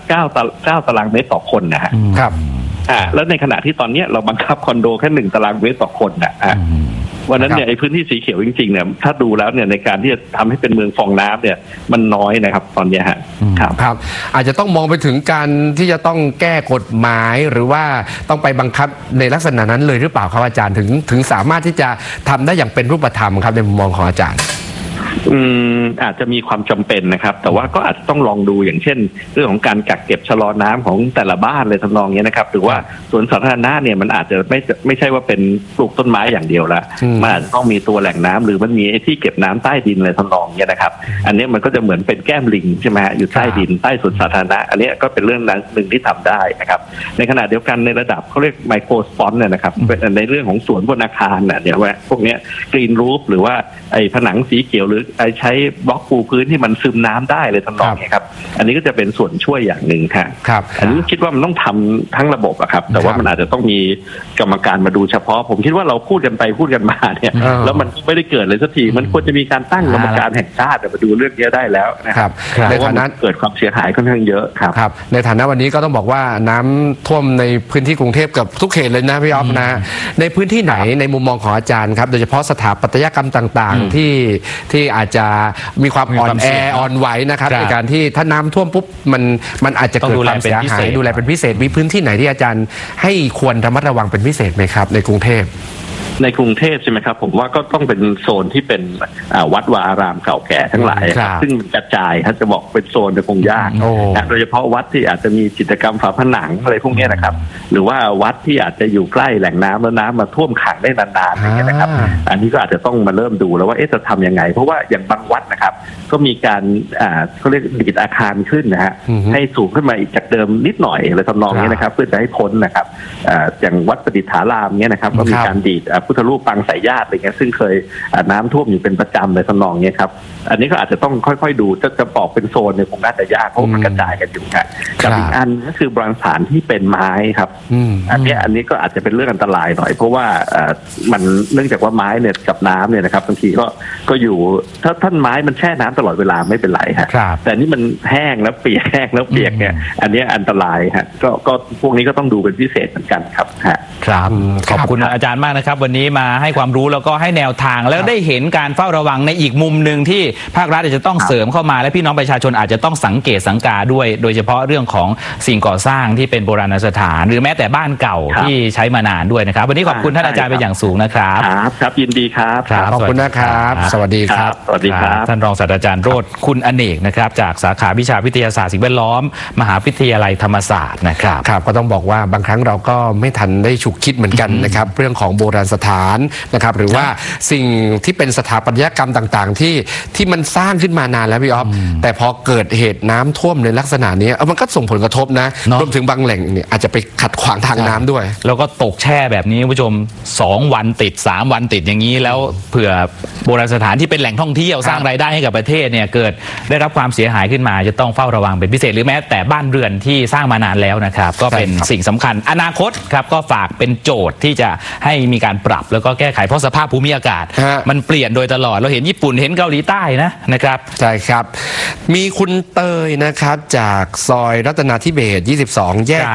9 ตารางเมตรต่อคนนะฮะครับแล้วในขณะที่ตอนนี้เราบังคับคอนโดแค่1 ตารางเมตรต่อคนนะวันนั้นเนี่ยไอ้พื้นที่สีเขียวจริงๆเนี่ยถ้าดูแล้วเนี่ยในการที่จะทำให้เป็นเมืองฟองน้ำเนี่ยมันน้อยนะครับตอนนี้ครับอาจจะต้องมองไปถึงการที่จะต้องแก้กฎหมายหรือว่าต้องไปบังคับในลักษณะนั้นเลยหรือเปล่าครับอาจารย์ถึงสามารถที่จะทำได้อย่างเป็นรูปธรรมครับในมุมมองของอาจารย์อาจจะมีความจำเป็นนะครับแต่ว่าก็อาจจะต้องลองดูอย่างเช่นเรื่องของการกักเก็บชะลอน้ำของแต่ละบ้านเลยทำนองนี้นะครับหรือว่าสวนสาธารณะเนี่ยมันอาจจะไม่ใช่ว่าเป็นปลูกต้นไม้อย่างเดียวละมันอาจจะต้องมีตัวแหล่งน้ำหรือมันมีที่เก็บน้ำใต้ดินเลยทำนองนี้นะครับอันนี้มันก็จะเหมือนเป็นแก้มลิงใช่ไหมอยู่ใต้ดินใต้สวนสาธารณะอันนี้ก็เป็นเรื่องหนึ่งที่ทำได้นะครับในขณะเดียวกันในระดับเขาเรียกไมโครสปอนเนี่ยนะครับเป็นในเรื่องของสวนบนอาคารเนี่ยว่าพวกนี้กรีนรูฟหรือว่าไอ้ผนังสีเขียวหรือใช้บล็อกปูพื้นที่มันซึมน้ำได้เลยทำนองนี้ครับอันนี้ก็จะเป็นส่วนช่วยอย่างหนึ่งครับอันนี้คิดว่ามันต้องทำทั้งระบบอะครับแต่ว่ามันอาจจะต้องมีกรรมการมาดูเฉพาะผมคิดว่าเราพูดกันไปพูดกันมาเนี่ยแล้วมันไม่ได้เกิดเลยสักทีมันควรจะมีการตั้งกรรมการแห่งชาติมาดูเรื่องนี้ได้แล้วนะครับในฐานะเกิดความเสียหายค่อนข้างเยอะครับในฐานะวันนี้ก็ต้องบอกว่าน้ำท่วมในพื้นที่กรุงเทพกับทุกเขตเลยนะพี่อ๊อฟนะในพื้นที่ไหนในมุมมองของอาจารย์ครับโดยเฉพาะสถาปัตยกรรมต่างๆที่อาจจะมีความอ่อนแออ่อนไหวนะครับในการที่ถ้าน้ำท่วมปุ๊บมันอาจจะเกิดความเสียหายดูแลเป็นพิเศษมีพื้นที่ไหนที่อาจารย์ให้ควรระมัดระวังเป็นพิเศษไหมครับในกรุงเทพใช่ไหมครับผมว่าก็ต้องเป็นโซนที่เป็นวัดวาอารามเก่าแก่ทั้งหลายซึ่งกระจายถ้าจะบอกเป็นโซนจะคงยากโดยเฉพาะวัดที่อาจจะมีจิตรกรรมฝาผนังอะไรพวกนี้นะครับหรือว่าวัดที่อาจจะอยู่ใกล้แหล่งน้ำแล้วน้ำมาท่วมขังได้นานๆอย่างเงี้ยนะครับอันนี้ก็อาจจะต้องมาเริ่มดูแล้วว่าจะทำยังไงเพราะว่าอย่างบางวัดนะครับก็มีการเขาเรียกดีดอาคารขึ้นนะฮะให้สูงขึ้นมาอีกจากเดิมนิดหน่อยอะไรทำนองนี้นะครับเพื่อจะให้พ้นนะครับอย่างวัดประดิษฐารามเนี้ยนะครับก็มีการดีดพุทธรูปปางสายญาติอะไรเงี้ยซึ่งเคยน้ำท่วมอยู่เป็นประจำเลยทำนองนี้ครับอันนี้ก็อาจจะต้องค่อยๆดูจะบอกเป็นโซนเนี่ยคงน่าจะยากเพราะมันกระจายกันอยู่ครับกับอีกอันก็คือโบราณสถานที่เป็นไม้ครับอันนี้ก็อาจจะเป็นเรื่องอันตรายหน่อยเพราะว่ามันเนื่องจากว่าไม้เนี่ยกับน้ำเนี่ยนะครับบางทีก็อยู่ถ้าท่านไม้มันแช่น้ำตลอดเวลาไม่เป็นไรฮะแต่นี่มันแห้งแล้วเปียกเนี่ยอันนี้อันตรายฮะก็พวกนี้ก็ต้องดูเป็นพิเศษเหมือนกันครับครับขอบคุณอาจารย์มากนะครับวันนี้มาให้ความรู้แล้วก็ให้แนวทางแล้วได้เห็นการเฝ้าระวังในอีกมุมหนึ่งที่ภาครัฐอาจจะต้องเสริมเข้ามาและพี่น้องประชาชนอาจจะต้องสังเกตสังกาด้วยโดยเฉพาะเรื่องของสิ่งก่อสร้างที่เป็นโบราณสถานหรือแม้แต่บ้านเก่าที่ใช้มานานด้วยนะครับวันนี้ขอบคุณท่านอาจารย์เป็นอย่างสูงนะครับครับยินดีครับขอบคุณนะครับสวัสดีครับสวัสดีครับท่านรองศาสตราจารย์ารโรจน์คุณอเนกนะครับจากสาขาวิชาวิทยาศาสตร์สิ่งแวดล้อมมหาวิทยาลัยธรรมศาสตร์นะครับครับก็ต้องบอกว่าบางครั้งเราก็ไม่ทันได้ฉุกคิดเหมือนกันนะครับเรื่องของโบราณสถานนะครับหรือว่าสิ่งที่เป็นสถาปัตยกรรมต่างๆที่มันสร้างขึ้นมานานแล้วพี่อ๊อฟแต่พอเกิดเหตุน้ำท่วมในลักษณะนี้มันก็ส่งผลกระทบนะรวมถึงบางแหล่งเนี่ยอาจจะไปขัดขวางทางน้ำด้วยแล้วก็ตกแช่แบบนี้ผู้ชม2 วันติด3 วันติดอย่างนี้แล้วเผื่อโบราณสถานที่เป็นแหล่งท่องเที่ยวสร้างรายได้ให้กับประเทศเนี่ยเกิดได้รับความเสียหายขึ้นมาจะต้องเฝ้าระวังเป็นพิเศษหรือแม้แต่บ้านเรือนที่สร้างมานานแล้วนะครับก็เป็นสิ่งสำคัญอนาคตครับก็ฝากเป็นโจทย์ที่จะให้มีการปรับแล้วก็แก้ไขเพราะสภาพภูมิอากาศมันเปลี่ยนโดยตลอดเราเห็นญี่ปุ่นเห็นเกาหลีใต้นะครับใช่ครับมีคุณเตยนะครับจากซอยรัตนาธิเบศร์22แยก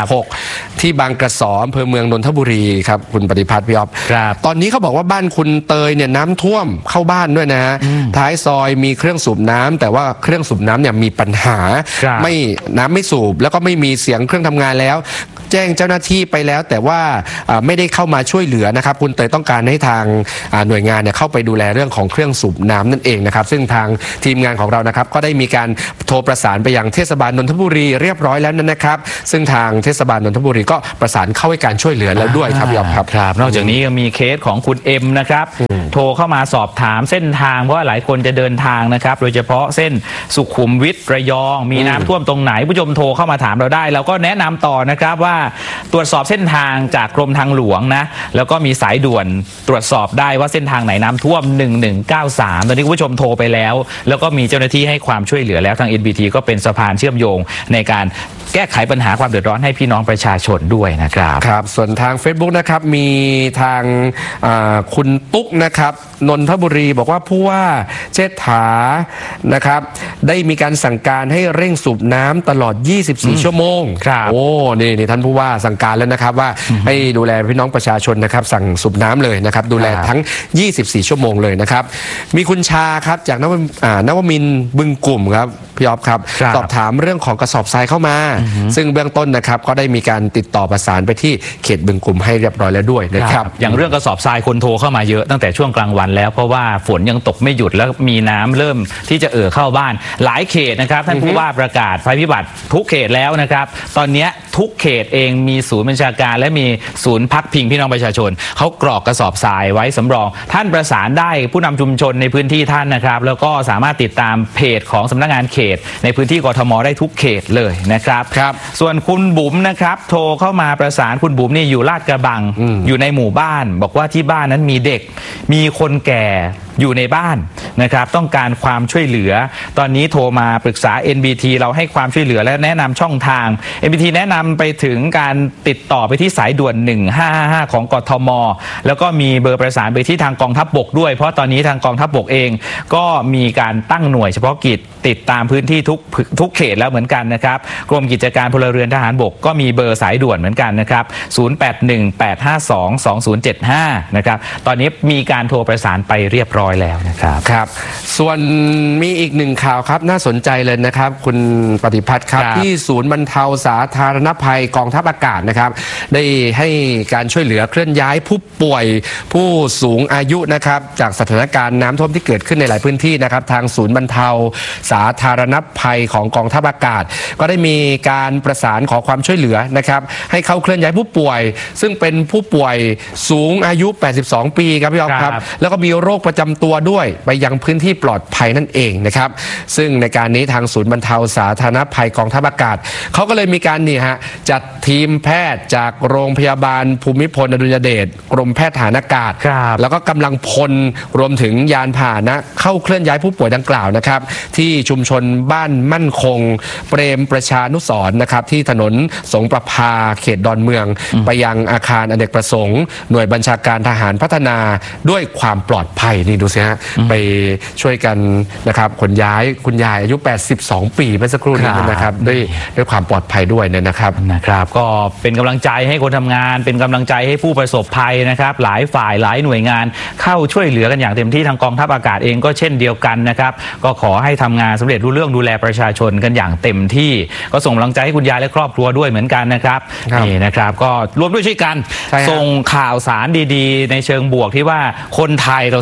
6ที่บางกระสออำเภอเมืองนนทบุรีครับคุณปฏิพัฒน์พี่อ๊อฟตอนนี้เขาบอกว่าบ้านคุณเตยเนี่ยน้ำท่วมเข้าบ้านด้วยนะฮะท้ายซอยมีเครื่องสูบน้ำแต่ว่าเครื่องสูบน้ำเนี่ยมีปัญหาน้ำไม่สูบแล้วก็ไม่มีเสียงเครื่องทำงานแล้วแจ้งเจ้าหน้าที่ไปแล้วแต่ว่าไม่ได้เข้ามาช่วยเหลือนะครับคุณเตยต้องการให้ทางหน่วยงานเนี่ยเข้าไปดูแลเรื่องของเครื่องสูบน้ำนั่นเองนะครับซึ่งทางทีมงานของเรานะครับก็ได้มีการโทรประสานไปยังเทศบาลนนทบุรีเรียบร้อยแล้วนะครับซึ่งทางเทศบาลนนทบุรีก็ประสานเข้าให้การช่วยเหลือแล้วด้วยครับยอมครับนอกจากนี้ยังมีเคสของคุณเอ็มนะครับโทรเข้ามาสอบถามเส้นทางเพราะว่าหลายคนจะเดินทางนะครับโดยเฉพาะเส้นสุขุมวิทระยองมีน้ำท่วมตรงไหนผู้ชมโทรเข้ามาถามเราได้เราก็แนะนำต่อนะครับว่าตรวจสอบเส้นทางจากกรมทางหลวงนะแล้วก็มีสายด่วนตรวจสอบได้ว่าเส้นทางไหนน้ำท่วม1193ตอนนี้คุณผู้ชมโทรไปแล้วแล้วก็มีเจ้าหน้าที่ให้ความช่วยเหลือแล้วทาง NBT ก็เป็นสะพานเชื่อมโยงในการแก้ไขปัญหาความเดือดร้อนให้พี่น้องประชาชนด้วยนะครับครับส่วนทาง Facebook นะครับมีทางคุณตุ๊กนะครับนนทบุรีบอกว่าผู้ว่าเชษฐานะครับได้มีการสั่งการให้เร่งสูบน้ำตลอด24ชั่วโมงโอ้นี่ท่านผู้ว่าสั่งการแล้วนะครับว่าให้ดูแลพี่น้องประชาชนนะครับสั่งสูบน้ำเลยนะครับดูแลทั้ง24ชั่วโมงเลยนะครับมีคุณชาครับจากนวมินทร์บึงกลุ่มครับพี่อ๊อฟครับสอบถามเรื่องของกระสอบทรายเข้ามาซึ่งเบื้องต้นนะครับก็ได้มีการติดต่อประสานไปที่เขตบึงกลุ่มให้เรียบร้อยแล้วด้วยนะครับอย่างเรื่องกระสอบทรายคนโทรเข้ามาเยอะตั้งแต่ช่วงกลางวันแล้วเพราะว่าฝนยังตกไม่หยุดแล้วมีน้ำเริ่มที่จะเข้าบ้านหลายเขตนะครับท่านผู้ว่าประกาศภัยพิบัติทุกเขตแล้วนะครับตอนนี้ทุกเขตเองมีศูนย์บัญชาการและมีศูนย์พักพิงพี่น้องประชาชนเขากรอกกระสอบทรายไว้สำรองท่านประสานได้ผู้นำชุมชนในพื้นที่ท่านนะครับแล้วก็สามารถติดตามเพจของสำนักงานเขตในพื้นที่กทมได้ทุกเขตเลยนะครับส่วนคุณบุ๋มนะครับโทรเข้ามาประสานคุณบุ๋มนี่อยู่ลาดกระบังอยู่ในหมู่บ้านบอกว่าที่บ้านนั้นมีเด็กมีคนแก่อยู่ในบ้านนะครับต้องการความช่วยเหลือตอนนี้โทรมาปรึกษา NBT เราให้ความช่วยเหลือและแนะนำช่องทาง NBT แนะนำไปถึงการติดต่อไปที่สายด่วน1555ของกทมแล้วก็มีเบอร์ประสานไปที่ทางกองทัพบกด้วยเพราะตอนนี้ทางกองทัพบกเองก็มีการตั้งหน่วยเฉพาะกิจติดตามพื้นที่ทุกเขตแล้วเหมือนกันนะครับกรมกิจการพลเรือนทหารบกก็มีเบอร์สายด่วนเหมือนกันนะครับ0818522075นะครับตอนนี้มีการโทรประสานไปเรียบร้อยแล้วนะครับครับส่วนมีอีกหนึ่งข่าวครับน่าสนใจเลยนะครับคุณปฏิพัฒน์ครับที่ศูนย์บรรเทาสาธารณภัยกองทัพอากาศนะครับได้ให้การช่วยเหลือเคลื่อนย้ายผู้ป่วยผู้สูงอายุนะครับจากสถานการณ์น้ำท่วมที่เกิดขึ้นในหลายพื้นที่นะครับทางศูนย์บรรเทาสาธารณภัยของกองทัพอากาศก็ได้มีการประสานขอความช่วยเหลือนะครับให้เข้าเคลื่อนย้ายผู้ป่วยซึ่งเป็นผู้ป่วยสูงอายุ82ปีครับพี่อ๊อฟครับแล้วก็มีโรคประจำตัวด้วยไปยังพื้นที่ปลอดภัยนั่นเองนะครับซึ่งในการนี้ทางศูนย์บรรเทาสาธารณภัยกองทัพอากาศเขาก็เลยมีการจัดทีมแพทย์จากโรงพยาบาลภูมิพลอดุลยเดชกรมแพทย์ทหารอากาศแล้วก็กำลังพลรวมถึงยานพาหนะเข้าเคลื่อนย้ายผู้ป่วยดังกล่าวนะครับที่ชุมชนบ้านมั่นคงเปรมประชานุสรณ์นะครับที่ถนนสงประภาเขตดอนเมืองไปยังอาคารอเนกประสงค์หน่วยบัญชาการทหารพัฒนาด้วยความปลอดภัยนี่ดูสิฮะไปช่วยกันนะครับขนย้ายคุณยายอายุ82ปีเมื่อสักครู่นี้นะครับด้วยความปลอดภัยด้วยนะครับก็เป็นกำลังใจให้คนทำงานเป็นกำลังใจให้ผู้ประสบภัยนะครับหลายฝ่ายหลายหน่วยงานเข้าช่วยเหลือกันอย่างเต็มที่ทางกองทัพอากาศเองก็เช่นเดียวกันนะครับก็ขอให้ทำงานสำเร็จรู้เรื่องดูแลประชาชนกันอย่างเต็มที่ก็ส่งกำลังใจให้คุณยายและครอบครัวด้วยเหมือนกันนะครับนี่นะครับก็ร่วมด้วยช่วยกันส่งข่าวสารดีๆในเชิงบวกที่ว่าคนไทยเราสามัคคี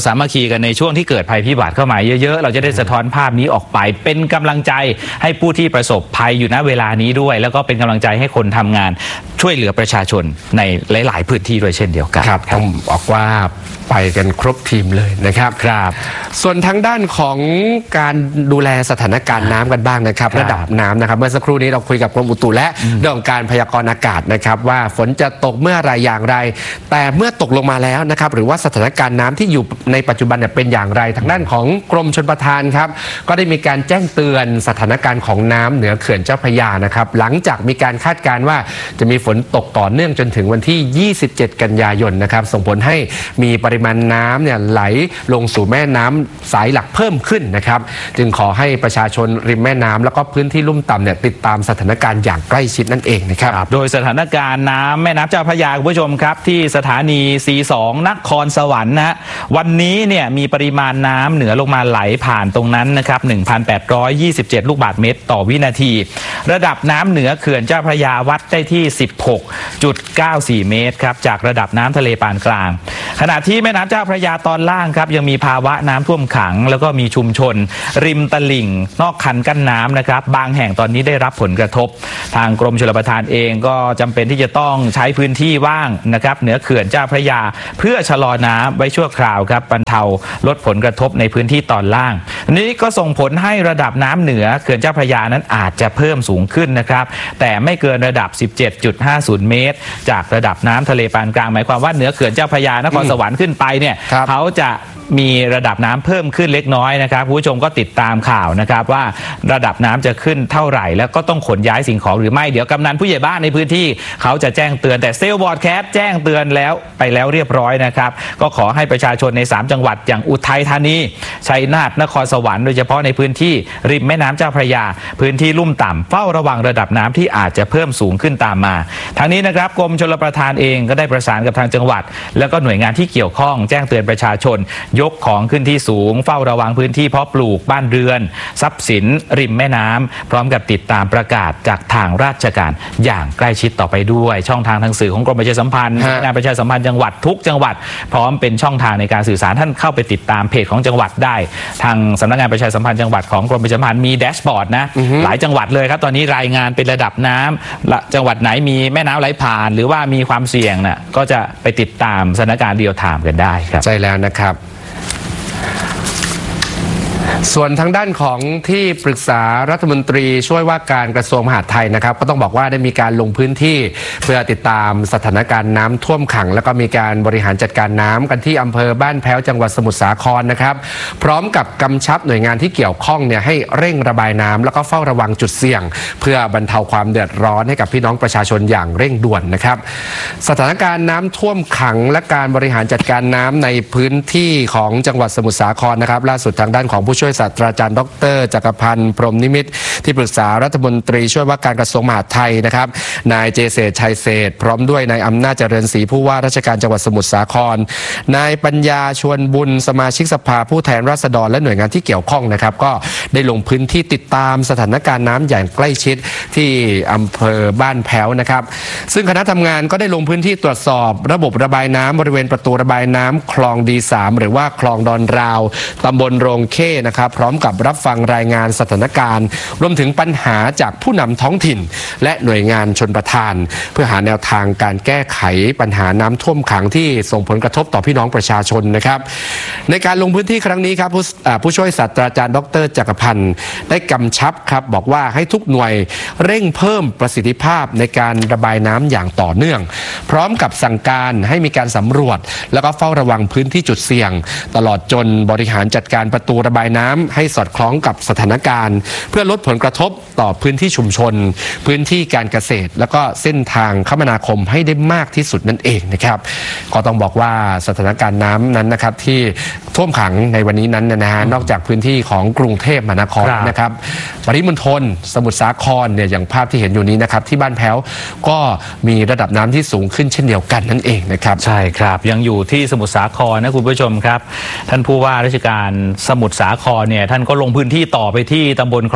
กันในช่วงที่เกิดภัยพิบัติเข้ามาเยอะๆเราจะได้สะท้อนภาพนี้ออกไปเป็นกำลังใจให้ผู้ที่ประสบภัยอยู่ณเวลานี้ด้วยแล้วก็เป็นกำลังใจให้คนทำงานช่วยเหลือประชาชนในหลายๆพื้นที่ด้วยเช่นเดียวกันครับต้องบอกว่าไปกันครบทีมเลยนะครับครับส่วนทางด้านของการดูแลสถานการณ์น้ำกันบ้างนะครับระดับน้ำนะครับเมื่อสักครู่นี้เราคุยกับกรมอุตุและเรื่องของการพยากรณ์อากาศนะครับว่าฝนจะตกเมื่อไรอย่างไรแต่เมื่อตกลงมาแล้วนะครับหรือว่าสถานการณ์น้ำที่อยู่ในปัจจุบันเนี่ยเป็นอย่างไรทางด้านของกรมชลประทานครับก็ได้มีการแจ้งเตือนสถานการณ์ของน้ำเหนือเขื่อนเจ้าพระยานะครับหลังจากมีการคาดการณ์ว่าจะมีฝนตกต่อเนื่องจนถึงวันที่27กันยายนนะครับส่งผลให้มีปริมาณน้ำเนี่ยไหลลงสู่แม่น้ำสายหลักเพิ่มขึ้นนะครับจึงขอให้ประชาชนริมแม่น้ำแล้วก็พื้นที่ลุ่มต่ำเนี่ยติดตามสถานการณ์อย่างใกล้ชิดนั่นเองนะครับโดยสถานการณ์น้ำแม่น้ำเจ้าพระยาคุณผู้ชมครับที่สถานีC2นครสวรรค์นะวันนี้เนี่ยมีปริมาณน้ำเหนือลงมาไหลผ่านตรงนั้นนะครับ 1,827 ลูกบาศก์เมตรต่อวินาทีระดับน้ำเหนือเขื่อนเจ้าพระยาวัดได้ที่ 16.94 เมตรครับจากระดับน้ำทะเลปานกลางขณะที่แม่น้ำเจ้าพระยาตอนล่างครับยังมีภาวะน้ำท่วมขังแล้วก็มีชุมชนริมตลิ่งนอกคันกั้นน้ำนะครับบางแห่งตอนนี้ได้รับผลกระทบทางกรมชลประทานเองก็จำเป็นที่จะต้องใช้พื้นที่ว่างนะครับเหนือเขื่อนเจ้าพระยาเพื่อชะลอน้ำไว้ชั่วคราวครับบรรเทาลดผลกระทบในพื้นที่ตอนล่างนี้ก็ส่งผลให้ระดับน้ำเหนือเขื่อนเจ้าพระยานั้นอาจจะเพิ่มสูงขึ้นนะครับแต่ไม่เกินระดับ 17.50 เมตรจากระดับน้ำทะเลปานกลางหมายความว่าเหนือเขื่อนเจ้าพระยานครสวรรค์ขึ้นไปเนี่ยเขาจะมีระดับน้ำเพิ่มขึ้นเล็กน้อยนะครับผู้ชมก็ติดตามข่าวนะครับว่าระดับน้ำจะขึ้นเท่าไหร่แล้วก็ต้องขนย้ายสิ่งของหรือไม่เดี๋ยวกำนันผู้ใหญ่บ้านในพื้นที่เขาจะแจ้งเตือนแต่เซลล์บอร์ดแคสต์แจ้งเตือนแล้วไปแล้วเรียบร้อยนะครับก็ขอให้ประชาชนใน3จังหวัดอย่างอุทัยธานีชัยนาทนครสวรรค์โดยเฉพาะในพื้นที่ริมแม่น้ำเจ้าพระยาพื้นที่ลุ่มต่ำเฝ้าระวังระดับน้ำที่อาจจะเพิ่มสูงขึ้นตามมาทางนี้นะครับกรมชลประทานเองก็ได้ประสานกับทางจังหวัดแล้วก็หน่วยงานที่เกี่ยวข้องแจ้งเตือนประชาชนยกของขึ้นที่สูงเฝ้าระวังพื้นที่เพาะปลูกบ้านเรือนทรัพย์สินริมแม่น้ำพร้อมกับติดตามประกาศจากทางราชการอย่างใกล้ชิดต่อไปด้วยช่องทางทางสื่อของกรมประชาสัมพันธ์งานประชาสัมพันธ์จังหวัดทุกจังหวัดพร้อมเป็นช่องทางในการสื่อสารท่านเข้าไปติดตามเพจของจังหวัดได้ทางสำนักงานประชาสัมพันธ์จังหวัดของกรมประชาสัมพันธ์มีแดชบอร์ดนะหลายจังหวัดเลยครับตอนนี้รายงานเป็นระดับน้ำจังหวัดไหนมีแม่น้ำไหลผ่านหรือว่ามีความเสี่ยงน่ะก็จะไปติดตามสถานการณ์เรียลไทม์กันได้ครับใช่แล้วนะครับส่วนทางด้านของที่ปรึกษารัฐมนตรีช่วยว่าการกระทรวงมหาดไทยนะครับก็ต้องบอกว่าได้มีการลงพื้นที่เพื่อติดตามสถานการณ์น้ำท่วมขังแล้วก็มีการบริหารจัดการน้ำกันที่อำเภอบ้านแพ้วจังหวัดสมุทรสาครนะครับพร้อมกับกำชับหน่วยงานที่เกี่ยวข้องเนี่ยให้เร่งระบายน้ำแล้วก็เฝ้าระวังจุดเสี่ยงเพื่อบรรเทาความเดือดร้อนให้กับพี่น้องประชาชนอย่างเร่งด่วนนะครับสถานการณ์น้ำท่วมขังและการบริหารจัดการน้ำในพื้นที่ของจังหวัดสมุทรสาครนะครับล่าสุดทางด้านของผู้ช่วยศาสตราจารย์ดร.จักรพันธ์พรหมนิมิตรที่ปรึกษารัฐมนตรีช่วยว่าการกระทรวงมหาดไทยนะครับนายเจเศษชัยเศษพร้อมด้วยนายอำนาจเจริญศรีผู้ว่าราชการจังหวัดสมุทรสาครนายปัญญาชวนบุญสมาชิกสภาผู้แทนราษฎรและหน่วยงานที่เกี่ยวข้องนะครับก็ได้ลงพื้นที่ติดตามสถานการณ์น้ำอย่างใกล้ชิดที่อำเภอบ้านแพ้วนะครับซึ่งคณะทำงานก็ได้ลงพื้นที่ตรวจสอบระบบระบายน้ำบริเวณประตูระบายน้ำคลองD3หรือว่าคลองดอนราวตำบลโรงเข้นะครับพร้อมกับรับฟังรายงานสถานการณ์รวมถึงปัญหาจากผู้นำท้องถิ่นและหน่วยงานชลประทานเพื่อหาแนวทางการแก้ไขปัญหาน้ำท่วมขังที่ส่งผลกระทบต่อพี่น้องประชาชนนะครับในการลงพื้นที่ครั้งนี้ครับผู้ช่วยศาสตราจารย์ดร.จักรพันธ์ได้กำชับครับบอกว่าให้ทุกหน่วยเร่งเพิ่มประสิทธิภาพในการระบายน้ำอย่างต่อเนื่องพร้อมกับสั่งการให้มีการสำรวจแล้วก็เฝ้าระวังพื้นที่จุดเสี่ยงตลอดจนบริหารจัดการประตูระบายน้ำให้สอดคล้องกับสถานการณ์เพื่อลดผลกระทบต่อพื้นที่ชุมชนพื้นที่การเกษตรแล้วก็เส้นทางคมนาคมให้ได้มากที่สุดนั่นเองนะครับก็ต้องบอกว่าสถานการณ์น้ำนั้นนะครับที่ท่วมขังในวันนี้นั้นนะฮะนอกจากพื้นที่ของกรุงเทพมหานครนะครับปริมณฑลสมุทรสาครเนี่ยอย่างภาพที่เห็นอยู่นี้นะครับที่บ้านแพ้วก็มีระดับน้ำที่สูงขึ้นเช่นเดียวกันนั่นเองนะครับใช่ครับยังอยู่ที่สมุทรสาครนะคุณผู้ชมครับท่านผู้ว่าราชการสมุทรสาครเนี่ยท่านก็ลงพื้นที่ต่อไปที่ตำบลคลองมะเดื่อ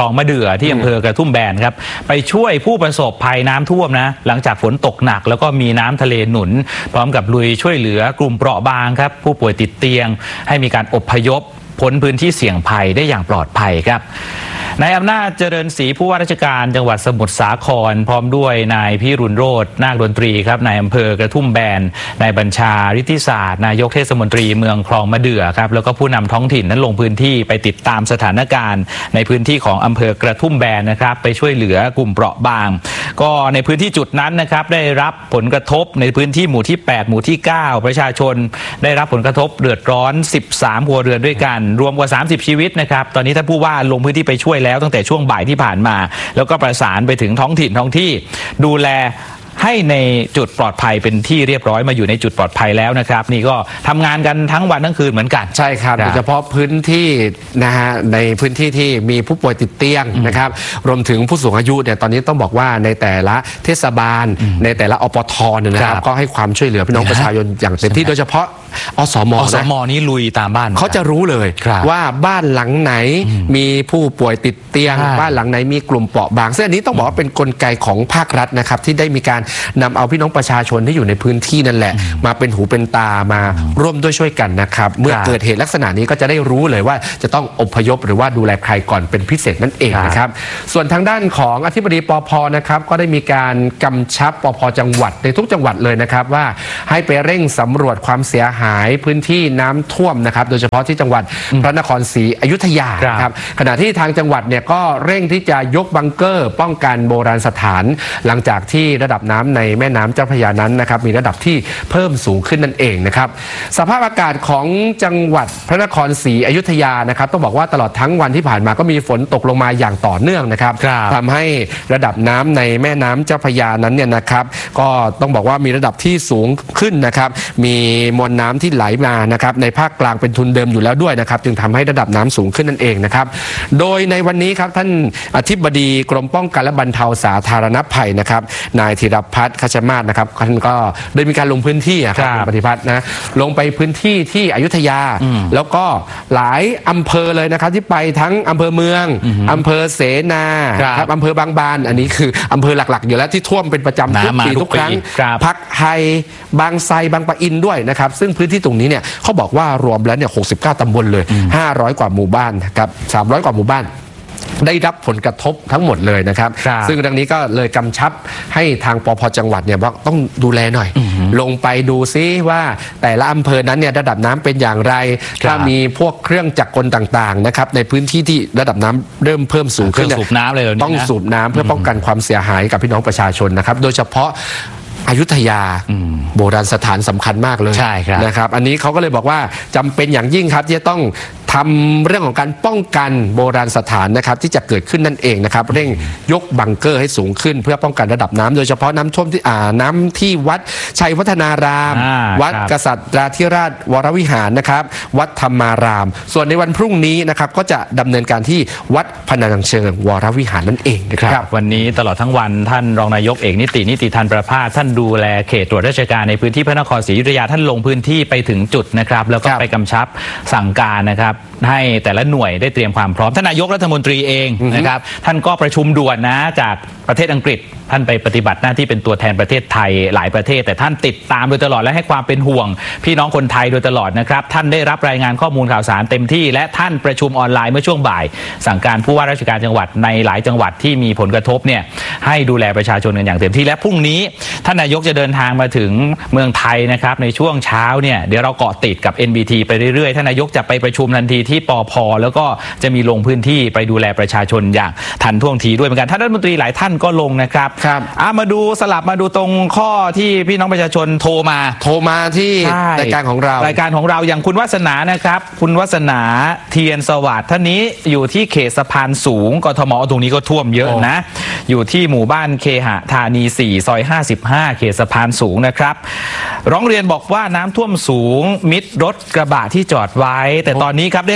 ที่อำเภอกระทุ่มแบนครับไปช่วยผู้ประสบภัยน้ำท่วมนะหลังจากฝนตกหนักแล้วก็มีน้ำทะเลหนุนพร้อมกับลุยช่วยเหลือกลุ่มเปราะบางครับผู้ป่วยติดเตียงให้มีการอพยพพ้นพื้นที่เสี่ยงภัยได้อย่างปลอดภัยครับนายอำนาจเจริญศรีผู้ว่าราชการจังหวัดสมุทรสาครพร้อมด้วยนายพิรุณโรจน์นาคดนตรีครับนายอำเภอกระทุ่มแบนนายบัญชาฤทธิศาสตร์นายกเทศมนตรีเมืองคลองมะเดื่อครับแล้วก็ผู้นำท้องถิ่นนั้นลงพื้นที่ไปติดตามสถานการณ์ในพื้นที่ของอำเภอกระทุ่มแบนนะครับไปช่วยเหลือกลุ่มเปราะบางก็ในพื้นที่จุดนั้นนะครับได้รับผลกระทบในพื้นที่หมู่ที่8หมู่ที่9ประชาชนได้รับผลกระทบเดือดร้อน13ครัวเรือนด้วยกันรวมกว่า30ชีวิตนะครับตอนนี้ท่านผู้ว่าลงพื้นที่ไปช่วยแล้วตั้งแต่ช่วงบ่ายที่ผ่านมาแล้วก็ประสานไปถึงท้องที่ดูแลให้ในจุดปลอดภัยเป็นที่เรียบร้อยมาอยู่ในจุดปลอดภัยแล้วนะครับนี่ก็ทำงานกันทั้งวันทั้งคืนเหมือนกันใช่ครับโดยเฉพาะพื้นที่นะฮะในพื้นที่ที่มีผู้ป่วยติดเตียงนะครับรวมถึงผู้สูงอายุเนี่ยตอนนี้ต้องบอกว่าในแต่ละเทศบาลในแต่ละอปทเนี่ยนะครับก็ให้ความช่วยเหลือพี่น้องประชาชนอย่างเต็มที่โดยเฉพาะอสมนี่ลุยตามบ้านเขาจะรู้เลยว่าบ้านหลังไหนมีผู้ป่วยติดเตียงบ้านหลังไหนมีกลุ่มเปราะบางซึ่งอันนี้ต้องบอกว่าเป็นกลไกของภาครัฐนะครับที่ได้มีการนำเอาพี่น้องประชาชนที่อยู่ในพื้นที่นั่นแหละมาเป็นหูเป็นตามาร่วมด้วยช่วยกันนะครับเมื่อเกิดเหตุลักษณะนี้ก็จะได้รู้เลยว่าจะต้องอพยพหรือว่าดูแลใครก่อนเป็นพิเศษนั่นเองนะครับส่วนทางด้านของอธิบดีปภนะครับก็ได้มีการกำชับปภจังหวัดในทุกจังหวัดเลยนะครับว่าให้ไปเร่งสำรวจความเสียหายพื้นที่น้ำท่วมนะครับโดยเฉพาะที่จังหวัดพระนครศรีอยุธยาครับขณะที่ทางจังหวัดเนี่ยก็เร่งที่จะยกบังเกอร์ป้องกันโบราณสถานหลังจากที่ระดับน้ำในแม่น้ำเจ้าพระยานั้นนะครับมีระดับที่เพิ่มสูงขึ้นนั่นเองนะครับสภาพอากาศของจังหวัดพระนครศรีอยุธยานะครับต้องบอกว่าตลอดทั้งวันที่ผ่านมาก็มีฝนตกลงมาอย่างต่อเนื่องนะครับทำให้ระดับน้ำในแม่น้ำเจ้าพระยานั้นเนี่ยนะครับก็ต้องบอกว่ามีระดับที่สูงขึ้นนะครับมีมวลน้ำที่ไหลมานะครับในภาคกลางเป็นทุนเดิมอยู่แล้วด้วยนะครับจึงทำให้ระดับน้ำสูงขึ้นนั่นเองนะครับโดยในวันนี้ครับท่านอธิบดีกรมป้องกันและบรรเทาสาธารณภัยนะครับนายธีรพัฒน์ คชมาศนะครับท่านก็ได้มีการลงพื้นที่ครับปฏิพัฒน์นะลงไปพื้นที่ที่อยุธยาแล้วก็หลายอำเภอเลยนะครับที่ไปทั้งอำเภอเมืองอำเภอเสนาครับอำเภอบางบานอันนี้คืออำเภอหลักๆอยู่แล้วที่ท่วมเป็นประจำทุกปีทุกครั้งพักไฮบางไทรบางปะอินด้วยนะครับซึ่งพื้นที่ตรงนี้เนี่ยเขาบอกว่ารวมแล้วเนี่ย69 ตำบลเลย500 กว่าหมู่บ้านครับ300 กว่าหมู่บ้านได้รับผลกระทบทั้งหมดเลยนะครับซึ่งดังนี้ก็เลยกำชับให้ทางปภ.จังหวัดเนี่ยว่าต้องดูแลหน่อยลงไปดูซิว่าแต่ละอำเภอนั้นเนี่ยระดับน้ำเป็นอย่างไรถ้ามีพวกเครื่องจักรกลต่างๆนะครับในพื้นที่ที่ระดับน้ำเริ่มเพิ่มสูงขึ้นสูบน้ำเลยต้องสูบน้ำเพื่อป้องกันความเสียหายกับพี่น้องประชาชนนะครับโดยเฉพาะอยุธยาโบราณสถานสำคัญมากเลยนะครับอันนี้เขาก็เลยบอกว่าจำเป็นอย่างยิ่งครับที่จะต้องทำเรื่องของการป้องกันโบราณสถานนะครับที่จะเกิดขึ้นนั่นเองนะครับเร่งยกบังเกอร์ให้สูงขึ้นเพื่อป้องกันระดับน้ำโดยเฉพาะน้ำท่วมที่น้ำที่วัดชัยวัฒนารามวัดกษัตริย์ธิราชวรวิหารนะครับวัดธรรมารามส่วนในวันพรุ่งนี้นะครับก็จะดำเนินการที่วัดพนัญเชิงวรวิหารนั่นเองนะครับวันนี้ตลอดทั้งวันท่านรองนายกเอกนิติธันประภาสท่านดูแลเขตตรวจราชการในพื้นที่พระนครศรีอยุธยาท่านลงพื้นที่ไปถึงจุดนะครับแล้วก็ไปกำชับสั่งการนะครับให้แต่ละหน่วยได้เตรียมความพร้อมท่านนายกรัฐมนตรีเองนะครับท่านก็ประชุมด่วนนะจากประเทศอังกฤษท่านไปปฏิบัติหน้าที่เป็นตัวแทนประเทศไทยหลายประเทศแต่ท่านติดตามโดยตลอดและให้ความเป็นห่วงพี่น้องคนไทยโดยตลอดนะครับท่านได้รับรายงานข้อมูลข่าวสารเต็มที่และท่านประชุมออนไลน์เมื่อช่วงบ่ายสั่งการผู้ว่าราชการจังหวัดในหลายจังหวัดที่มีผลกระทบเนี่ยให้ดูแลประชาชนกันอย่างเต็มที่และพรุ่งนี้ท่านนายกจะเดินทางมาถึงเมืองไทยนะครับในช่วงเช้าเนี่ยเดี๋ยวเราเกาะติดกับ NBT ไปเรื่อยๆท่านนายกจะไปประชุมทันทีที่ปภ.แล้วก็จะมีลงพื้นที่ไปดูแลประชาชนอย่างทันท่วงทีด้วยเหมือนกันท่านรัฐมนตรีหลายท่านก็ลงนะครับมาดูสลับมาดูตรงข้อที่พี่น้องประชาชนโทรมาที่รายการของเราอย่างคุณวัฒนานะครับคุณวัฒนาเทียนสวัสดิ์ท่านนี้อยู่ที่เขตสะพานสูงกทมตรงนี้ก็ท่วมเยอะนะอยู่ที่หมู่บ้านเคหะธานี4ซอย55เขตสะพานสูงนะครับร้องเรียนบอกว่าน้ำท่วมสูงมิดรถกระบะที่จอดไว้แต่ตอนนี้ครับได้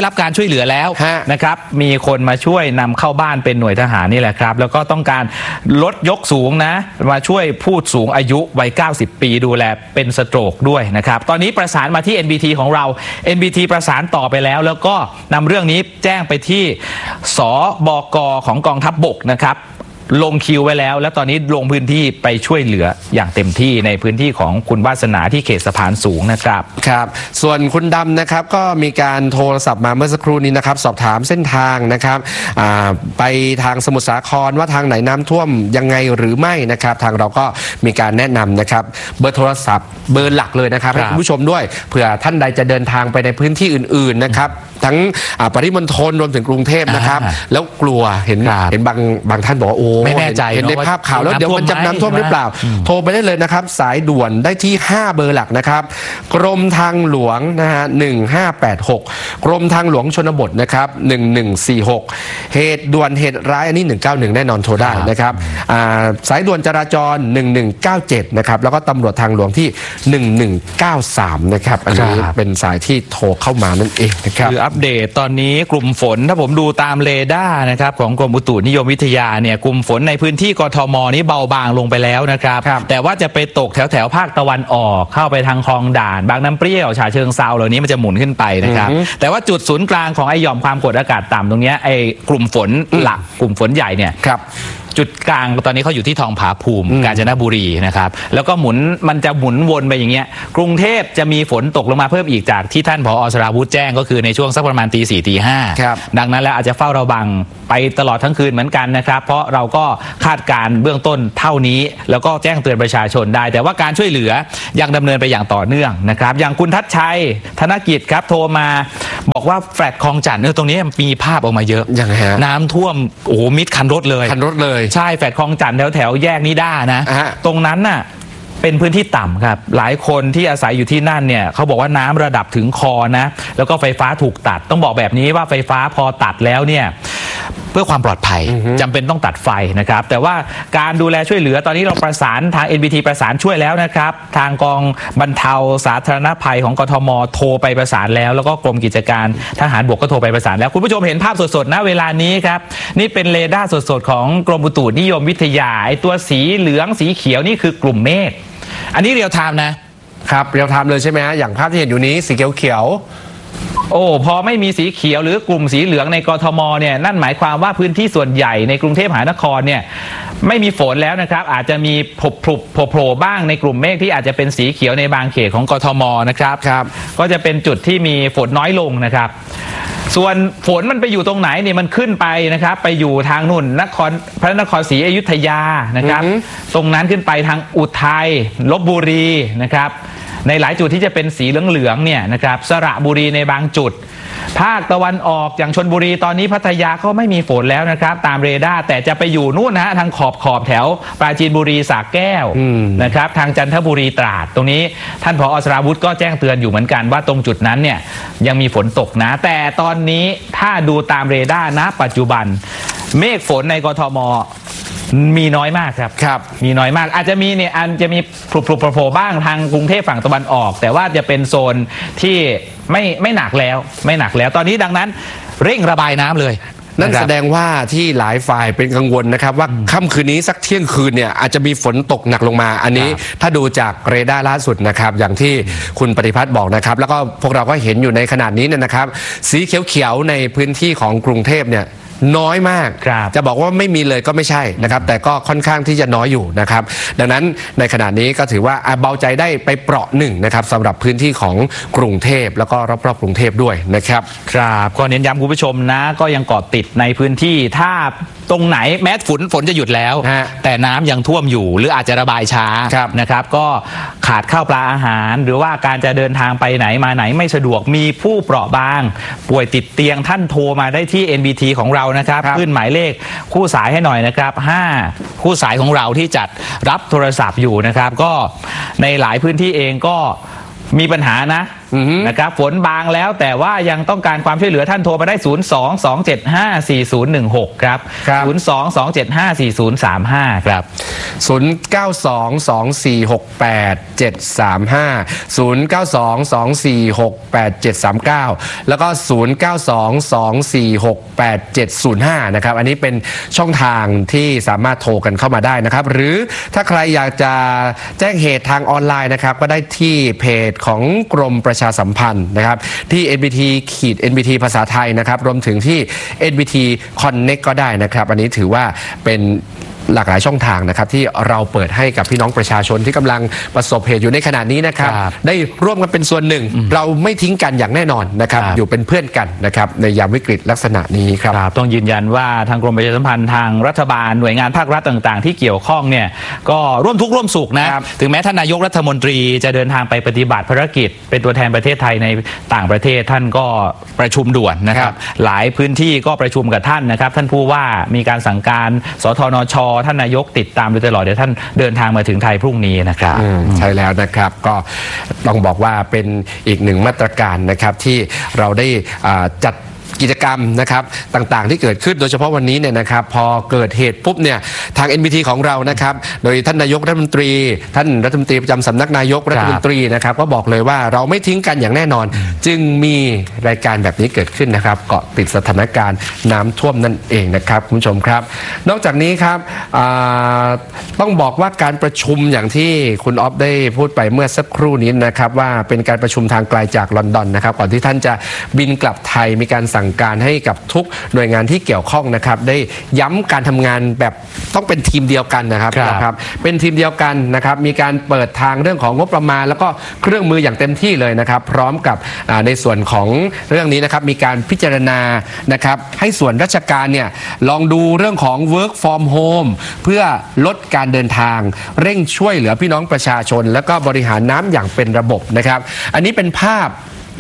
รับการช่วยเหลือแล้วนะครับมีคนมาช่วยนำเข้าบ้านเป็นหน่วยทหารนี่แหละครับแล้วก็ต้องการลดยกสูงนะมาช่วยผู้สูงอายุวัย90 ปีดูแลเป็นสโตรกด้วยนะครับตอนนี้ประสานมาที่ NBT ของเรา NBT ประสานต่อไปแล้วแล้วก็นำเรื่องนี้แจ้งไปที่สบก.ของกองทัพบกนะครับลงคิวไว้แล้วตอนนี้ลงพื้นที่ไปช่วยเหลืออย่างเต็มที่ในพื้นที่ของคุณวาสนาที่เขตสะพานสูงนะครับครับส่วนคุณดำนะครับก็มีการโทรศัพท์มาเมื่อสักครู่นี้นะครับสอบถามเส้นทางนะครับไปทางสมุทรสาครว่าทางไหนน้ำท่วมยังไงหรือไม่นะครับทางเราก็มีการแนะนำนะครับเบอร์โทรศัพท์เบอร์หลักเลยนะครับให้คุณผู้ชมด้วยเผื่อท่านใดจะเดินทางไปในพื้นที่อื่นๆนะครับทั้งปริมณฑลรวมถึงกรุงเทพนะครับแล้วกลัวเห็นบางท่านบอกว่าโอ้ไม่แน่ใจเห็นในภาพข่าวแล้วเดี๋ยวมันจะน้ำท่วมหรือเปล่าโทรไปได้เลยนะครับสายด่วนได้ที่5เบอร์หลักนะครับกรมทางหลวงนะฮะ1586กรมทางหลวงชนบทนะครับ1146เหตุด่วนเหตุร้ายอันนี้191แน่นอนโทรได้นะครับสายด่วนจราจร1197นะครับแล้วก็ตำรวจทางหลวงที่1193นะครับอันนี้เป็นสายที่โทรเข้ามานั่นเองนะครับคืออัปเดตตอนนี้กลุ่มฝนถ้าผมดูตามเรดาร์นะครับของกรมอุตุนิยมวิทยาเนี่ยกลุ่มฝนในพื้นที่กทมนี้เบาบางลงไปแล้วนะครับแต่ว่าจะไปตกแถวภาคตะวันออกเข้าไปทางคลองด่านบางน้ำเปรี้ยวฉะเชิงเทราเหล่านี้มันจะหมุนขึ้นไปนะครับแต่ว่าจุดศูนย์กลางของไอหย่อมความกดอากาศต่ำตรงนี้ไอกลุ่มฝนหลักกลุ่มฝนใหญ่เนี่ยจุดกลางตอนนี้เขาอยู่ที่ทองผาภูมิกาญจนบุรีนะครับแล้วก็มันจะหมุนวนไปอย่างเงี้ยกรุงเทพจะมีฝนตกลงมาเพิ่มอีกจากที่ท่านผอ.สราวุธแจ้งก็คือในช่วงสักประมาณตี 4 ตี 5ดังนั้นแล้วอาจจะเฝ้าระวังไปตลอดทั้งคืนเหมือนกันนะครับเพราะเราก็คาดการเบื้องต้นเท่านี้แล้วก็แจ้งเตือนประชาชนได้แต่ว่าการช่วยเหลือยังดำเนินไปอย่างต่อเนื่องนะครับอย่างคุณทัชชัยธนกิจครับโทรมาบอกว่าแฟลตคลองจันทน์ตรงนี้มีภาพออกมาเยอะน้ำท่วมโอ้โหมิดคันรถเลยใช่แฟลตคลองจันทน์แถวแยกนิด้านะตรงนั้นน่ะเป็นพื้นที่ต่ำครับหลายคนที่อาศัยอยู่ที่นั่นเนี่ยเขาบอกว่าน้ำระดับถึงคอนะแล้วก็ไฟฟ้าถูกตัดต้องบอกแบบนี้ว่าไฟฟ้าพอตัดแล้วเนี่ยเพื่อความปลอดภัยจำเป็นต้องตัดไฟนะครับแต่ว่าการดูแลช่วยเหลือตอนนี้เราประสานทาง NBT ประสานช่วยแล้วนะครับทางกองบรรเทาสาธารณภัยของกทมโทรไปประสานแล้วแล้วก็กรมกิจการทหารบกก็โทรไปประสานแล้วคุณผู้ชมเห็นภาพสดๆณเวลานี้ครับนี่เป็นเรดาร์สดๆของกรมอุตุนิยมวิทยาไอตัวสีเหลืองสีเขียวนี่คือกลุ่มเมฆอันนี้เรียลไทม์นะครับเรียลไทม์เลยใช่ไหมฮะอย่างภาพที่เห็นอยู่นี้สีเขียวโอ้พอไม่มีสีเขียวหรือกลุ่มสีเหลืองในกทมเนี่ยนั่นหมายความว่าพื้นที่ส่วนใหญ่ในกรุงเทพมหานครเนี่ยไม่มีฝนแล้วนะครับอาจจะมีโผล่บ้างในกลุ่มเมฆที่อาจจะเป็นสีเขียวในบางเขตของกทมนะครับก็จะเป็นจุดที่มีฝนน้อยลงนะครับส่วนฝนมันไปอยู่ตรงไหนเนี่ยมันขึ้นไปนะครับไปอยู่ทางนู่นพระนครศรีอยุธยานะครับตรงนั้นขึ้นไปทางอุทัยลพบุรีนะครับในหลายจุดที่จะเป็นสีเหลืองๆเนี่ยนะครับสระบุรีในบางจุดภาคตะวันออกอย่างชลบุรีตอนนี้พัทยาก็ไม่มีฝนแล้วนะครับตามเรดาร์แต่จะไปอยู่นู่นนะทางขอบแถวปราจีนบุรีสระแก้วนะครับทางจันทบุรีตราดตรงนี้ท่านผอ.สราวุธก็แจ้งเตือนอยู่เหมือนกันว่าตรงจุดนั้นเนี่ยยังมีฝนตกนะแต่ตอนนี้ถ้าดูตามเรดาร์ณปัจจุบันเมฆฝนในกทมมีน้อยมากครับมีน้อยมากอาจจะมีเนี่ยจะมีโผล่บ้างทางกรุงเทพฝั่งตะวันออกแต่ว่าจะเป็นโซนที่ไม่หนักแล้วตอนนี้ดังนั้นเร่งระบายน้ำเลยนั่นแสดงว่าที่หลายฝ่ายเป็นกังวลนะครับว่าค่ำคืนนี้สักเที่ยงคืนเนี่ยอาจจะมีฝนตกหนักลงมาอันนี้ถ้าดูจากเรดาร์ล่าสุดนะครับอย่างที่คุณปฏิพัฒน์บอกนะครับแล้วก็พวกเราก็เห็นอยู่ในขนาดนี้เนี่ยนะครับสีเขียวๆในพื้นที่ของกรุงเทพเนี่ยน้อยมากจะบอกว่าไม่มีเลยก็ไม่ใช่นะครับแต่ก็ค่อนข้างที่จะน้อยอยู่นะครับดังนั้นในขณะนี้ก็ถือว่าเบาใจได้ไปเปราะหนึ่งนะครับสำหรับพื้นที่ของกรุงเทพแล้วก็รอบๆกรุงเทพด้วยนะครับครับก็เน้นย้ำคุณผู้ชมนะก็ยังเกาะติดในพื้นที่ถ้าตรงไหนแม้ฝนจะหยุดแล้วแต่น้ำยังท่วมอยู่หรืออาจจะระบายช้านะครับก็ขาดข้าวปลาอาหารหรือว่าการจะเดินทางไปไหนมาไหนไม่สะดวกมีผู้เปราะบางป่วยติดเตียงท่านโทรมาได้ที่ NBT ของเรานะครับขึ้นหมายเลขคู่สายให้หน่อยนะครับ5คู่สายของเราที่จัดรับโทรศัพท์อยู่นะครับก็ในหลายพื้นที่เองก็มีปัญหานะนะครับฝนบางแล้วแต่ว่ายังต้องการความช่วยเหลือท่านโทรมาได้ 022754016 ครับ 022754035 ครับ 0922468735 แล้วก็ 0922468705 นะครับอันนี้เป็นช่องทางที่สามารถโทรกันเข้ามาได้นะครับหรือถ้าใครอยากจะแจ้งเหตุทางออนไลน์นะครับก็ได้ที่เพจของกรมประชาสัมพันธ์นะครับที่ NBT ภาษาไทยนะครับรวมถึงที่ NBT Connect ก็ได้นะครับอันนี้ถือว่าเป็นหลากหลายช่องทางนะครับที่เราเปิดให้กับพี่น้องประชาชนที่กำลังประสบเหตุอยู่ในขณะนี้นะครับได้ร่วมกันเป็นส่วนหนึ่งเราไม่ทิ้งกันอย่างแน่นอนนะครับอยู่เป็นเพื่อนกันนะครับในยามวิกฤตลักษณะนี้ครับต้องยืนยันว่าทางกรมประชาสัมพันธ์ทางรัฐบาลหน่วยงานภาครัฐต่างๆที่เกี่ยวข้องเนี่ยก็ร่วมทุกข์ร่วมสุขนะถึงแม้ท่านนายกรัฐมนตรีจะเดินทางไปปฏิบัติภารกิจเป็นตัวแทนประเทศไทยในต่างประเทศท่านก็ประชุมด่วนนะครับหลายพื้นที่ก็ประชุมกับท่านนะครับท่านผู้ว่ามีการสั่งการสธนช.ท่านนายกติดตามโดยตลอดเดี๋ยวท่านเดินทางมาถึงไทยพรุ่งนี้นะครับใช่แล้วนะครับก็ต้องบอกว่าเป็นอีกหนึ่งมาตรการนะครับที่เราได้จัดกิจกรรมนะครับต่างๆที่เกิดขึ้นโดยเฉพาะวันนี้เนี่ยนะครับพอเกิดเหตุปุ๊บเนี่ยทาง NBT ของเรานะครับโดยท่านนายกรัฐมนตรีท่านรัฐมนตรีประจำสำนักนายกรัฐมนตรีนะครับก็บอกเลยว่าเราไม่ทิ้งกันอย่างแน่นอนจึงมีรายการแบบนี้เกิดขึ้นนะครับเกาะติดสถานการณ์น้ำท่วมนั่นเองนะครับคุณผู้ชมครับนอกจากนี้ครับต้องบอกว่าการประชุมอย่างที่คุณอ๊อฟได้พูดไปเมื่อสักครู่นี้นะครับว่าเป็นการประชุมทางไกลจากลอนดอนนะครับก่อนที่ท่านจะบินกลับไทยมีการสั่งการให้กับทุกหน่วยงานที่เกี่ยวข้องนะครับได้ย้ำการทำงานแบบต้องเป็นทีมเดียวกันนะครับเป็นทีมเดียวกันนะครับมีการเปิดทางเรื่องของงบประมาณแล้วก็เครื่องมืออย่างเต็มที่เลยนะครับพร้อมกับในส่วนของเรื่องนี้นะครับมีการพิจารณานะครับให้ส่วนราชการเนี่ยลองดูเรื่องของ work from home เพื่อลดการเดินทางเร่งช่วยเหลือพี่น้องประชาชนแล้วก็บริหารน้ำอย่างเป็นระบบนะครับอันนี้เป็นภาพ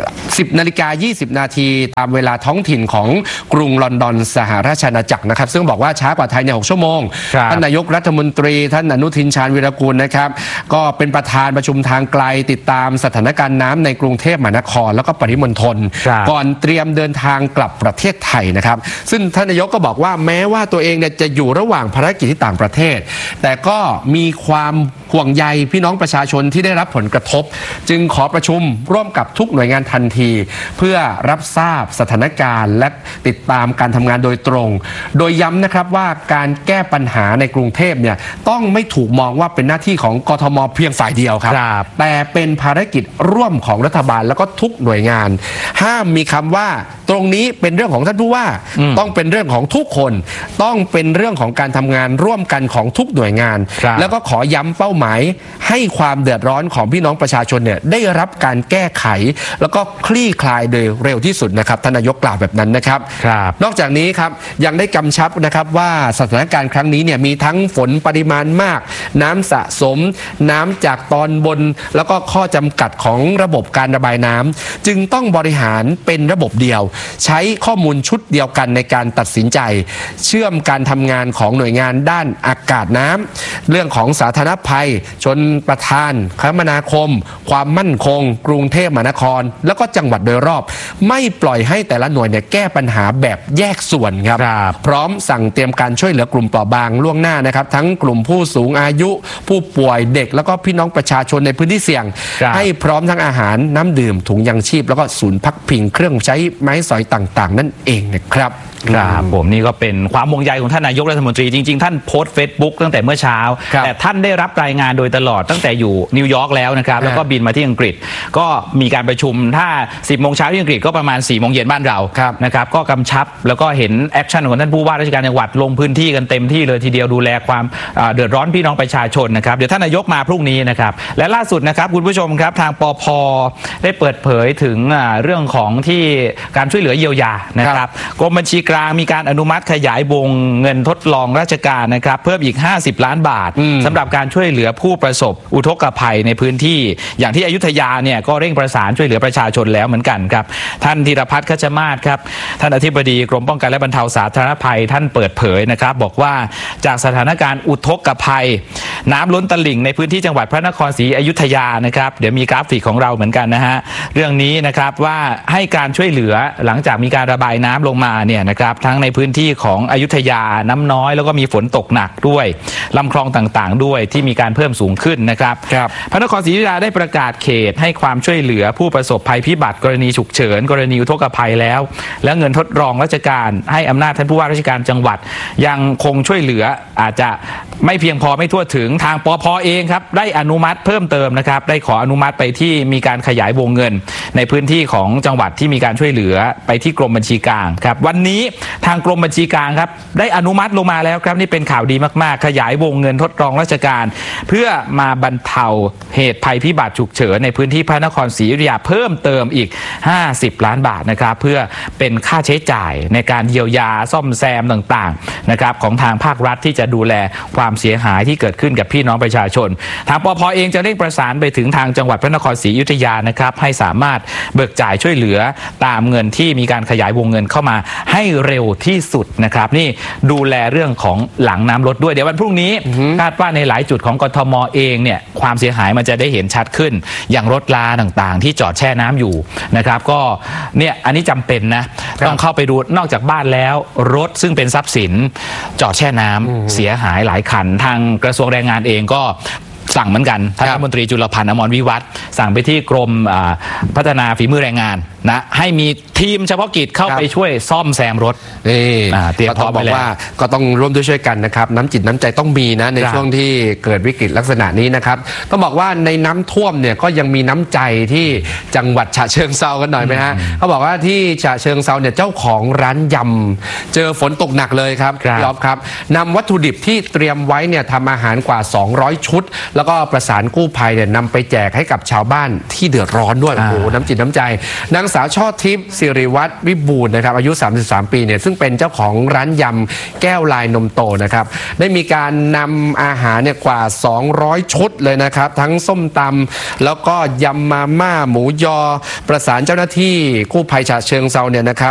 10:20 นาทีตามเวลาท้องถิ่นของกรุงลอนดอนสหราชอาณาจักรนะครับซึ่งบอกว่าช้ากว่าไทยใน6 ชั่วโมงท่านนายกรัฐมนตรีท่านอนุทินชาญวีรกูลนะครับก็เป็นประธานประชุมทางไกลติดตามสถานการณ์น้ำในกรุงเทพมหานครแล้วก็ปริมณฑลก่อนเตรียมเดินทางกลับประเทศไทยนะครับซึ่งท่านนายกก็บอกว่าแม้ว่าตัวเองเนี่ยจะอยู่ระหว่างภารกิจที่ต่างประเทศแต่ก็มีความห่วงใยพี่น้องประชาชนที่ได้รับผลกระทบจึงขอประชุมร่วมกับทุกหน่วยงานทันทีเพื่อรับทราบสถานการณ์และติดตามการทำงานโดยตรงโดยย้ำนะครับว่าการแก้ปัญหาในกรุงเทพเนี่ยต้องไม่ถูกมองว่าเป็นหน้าที่ของกทมเพียงฝ่ายเดียวครับแต่เป็นภารกิจร่วมของรัฐบาลแล้วก็ทุกหน่วยงานห้ามมีคำว่าตรงนี้เป็นเรื่องของท่านผู้ว่าต้องเป็นเรื่องของทุกคนต้องเป็นเรื่องของการทำงานร่วมกันของทุกหน่วยงานแล้วก็ขอย้ำเป้าหมายให้ความเดือดร้อนของพี่น้องประชาชนเนี่ยได้รับการแก้ไขแล้วก็คลี่คลายโดยเร็วที่สุดนะครับท่านนายกกล่าวแบบนั้นนะครับนอกจากนี้ครับยังได้กำชับนะครับว่าสถานการณ์ครั้งนี้เนี่ยมีทั้งฝนปริมาณมากน้ำสะสมน้ำจากตอนบนแล้วก็ข้อจำกัดของระบบการระบายน้ำจึงต้องบริหารเป็นระบบเดียวใช้ข้อมูลชุดเดียวกันในการตัดสินใจเชื่อมการทำงานของหน่วยงานด้านอากาศน้ำเรื่องของสาธารณภัยชนประทานคมนาคมความมั่นคงกรุงเทพมหานครแล้วก็จังหวัดโดยรอบไม่ปล่อยให้แต่ละหน่วยเนี่ยแก้ปัญหาแบบแยกส่วนครับพร้อมสั่งเตรียมการช่วยเหลือกลุ่มเปราะบางล่วงหน้านะครับทั้งกลุ่มผู้สูงอายุผู้ป่วยเด็กแล้วก็พี่น้องประชาชนในพื้นที่เสี่ยงให้พร้อมทั้งอาหารน้ำดื่มถุงยังชีพแล้วก็ศูนย์พักพิงเครื่องใช้ไม้สอยต่างๆนั่นเองนะครับผมนี่ก็เป็นความห่วงใยของท่านนายกรัฐมนตรีจริงๆท่านโพสต์ Facebook ตั้งแต่เมื่อเช้าแต่ท่านได้รับรายงานโดยตลอดตั้งแต่อยู่นิวยอร์กแล้วนะครับแล้วก็บินมาที่อังกฤษก็มีการประชุมถ้า 10 โมงเช้าที่อังกฤษก็ประมาณ 4 โมงเย็นบ้านเรานะครับก็กำชับแล้วก็เห็นแอคชั่นของท่านผู้ว่าราชการจังหวัดลงพื้นที่กันเต็มที่เลยทีเดียวดูแลความเดือดร้อนพี่น้องประชาชนนะครับเดี๋ยวท่านนายกมาพรุ่งนี้นะครับและล่าสุดนะครับคุณผู้ชมครับทางปภ.ได้เปิดเผยถึงเรื่องของที่การช่วยเหลือเยียวยานะครับกรมบัญชีกลางมีการอนุมัติขยายวงเงินทดลองราชการนะครับเพิ่มอีก50 ล้านบาทสำหรับการช่วยเหลือผู้ประสบอุทกภัยในพื้นที่อย่างที่อยุธยาเนี่ยก็เร่งประสานช่วยเหลือประชาชนแล้วเหมือนกันครับท่านธีรพัฒน์ คัชมาศครับท่านอธิบดีกรมป้องกันและบรรเทาสาธารณภัยท่านเปิดเผยนะครับบอกว่าจากสถานการณ์อุทกภัยน้ำล้นตลิ่งในพื้นที่จังหวัดพระนครศรีอยุธยานะครับเดี๋ยวมีกราฟิกของเราเหมือนกันนะฮะเรื่องนี้นะครับว่าให้การช่วยเหลือหลังจากมีการระบายน้ำลงมาเนี่ยนะครับทั้งในพื้นที่ของอยุธยาน้ำน้อยแล้วก็มีฝนตกหนักด้วยลำคลองต่างๆด้วยที่มีการเพิ่มสูงขึ้นนะครับพระนครศรีอยุธยาได้ประกาศเขตให้ความช่วยเหลือผู้ประสบภัยพิบัติกรณีฉุกเฉินกรณีอุทกภัยแล้วและเงินทดลองราชการให้อำนาจท่านผู้ว่าราชการจังหวัดยังคงช่วยเหลืออาจจะไม่เพียงพอไม่ทั่วถึงทางปภ.เองครับได้อนุมัติเพิ่มเติมนะครับได้ขออนุมัติไปที่มีการขยายวงเงินในพื้นที่ของจังหวัดที่มีการช่วยเหลือไปที่กรมบัญชีกลางครับวันนี้ทางกรมบัญชีกลางครับได้อนุมัติลงมาแล้วครับนี่เป็นข่าวดีมากๆขยายวงเงินทดลองราชการเพื่อมาบรรเทาเหตุภัยพิบัติฉุกเฉินในพื้นที่พระนครศรีอยุธยาเพิ่มเติมอีก50 ล้านบาทนะครับเพื่อเป็นค่าใช้จ่ายในการเยียวยาซ่อมแซมต่างๆนะครับของทางภาครัฐที่จะดูแลความเสียหายที่เกิดขึ้นกับพี่น้องประชาชนทางปภ.เองจะเร่งประสานไปถึงทางจังหวัดพระนครศรีอยุธยานะครับให้สามารถเบิกจ่ายช่วยเหลือตามเงินที่มีการขยายวงเงินเข้ามาให้เร็วที่สุดนะครับนี่ดูแลเรื่องของหลังน้ำลดด้วยเดี๋ยววันพรุ่งนี้คาดว่าในหลายจุดของกทม.เองเนี่ยความเสียหายมันจะได้เห็นชัดขึ้นอย่างรถลาต่างๆที่จอดแช่น้ำอยู่นะครับก็เนี่ยอันนี้จำเป็นนะต้องเข้าไปดูนอกจากบ้านแล้วรถซึ่งเป็นทรัพย์สินจอดแช่น้ำเสียหายหลายคันทางกระทรวงแรงงานเองก็สั่งเหมือนกันท่านรัฐมนตรีจุลพันธ์อมรวิวัฒน์สั่งไปที่กรมพัฒนาฝีมือแรงงานนะให้มีทีมเฉพาะกิจเข้าไปช่วยซ่อมแซมรถเตรียมพร้อมบอกว่าก็ต้องร่วมด้วยช่วยกันนะครับน้ำจิตน้ำใจต้องมีนะในช่วงที่เกิดวิกฤตลักษณะนี้นะครับต้องบอกว่าในน้ำท่วมเนี่ยก็ยังมีน้ำใจที่จังหวัดฉะเชิงเทรากันหน่อยไหมฮะเขาบอกว่าที่ฉะเชิงเทราเนี่ยเจ้าของร้านยำเจอฝนตกหนักเลยครับยอมครับนำวัตถุดิบที่เตรียมไว้เนี่ยทำอาหารกว่า200 ชุดแล้วก็ประสานกู้ภัยเนี่ยนำไปแจกให้กับชาวบ้านที่เดือดร้อนด้วยโอ้โหน้ำจิตน้ำใจนางสาวช่อทิพย์สิริวัฒน์วิบูลย์นะครับอายุ33 ปีเนี่ยซึ่งเป็นเจ้าของร้านยำแก้วลายนมโตนะครับได้มีการนำอาหารเนี่ยกว่า200 ชุดเลยนะครับทั้งส้มตำแล้วก็ยำมาม่าหมูยอประสานเจ้าหน้าที่กู้ภัยฉะเชิงเทราเนี่ยนะครับ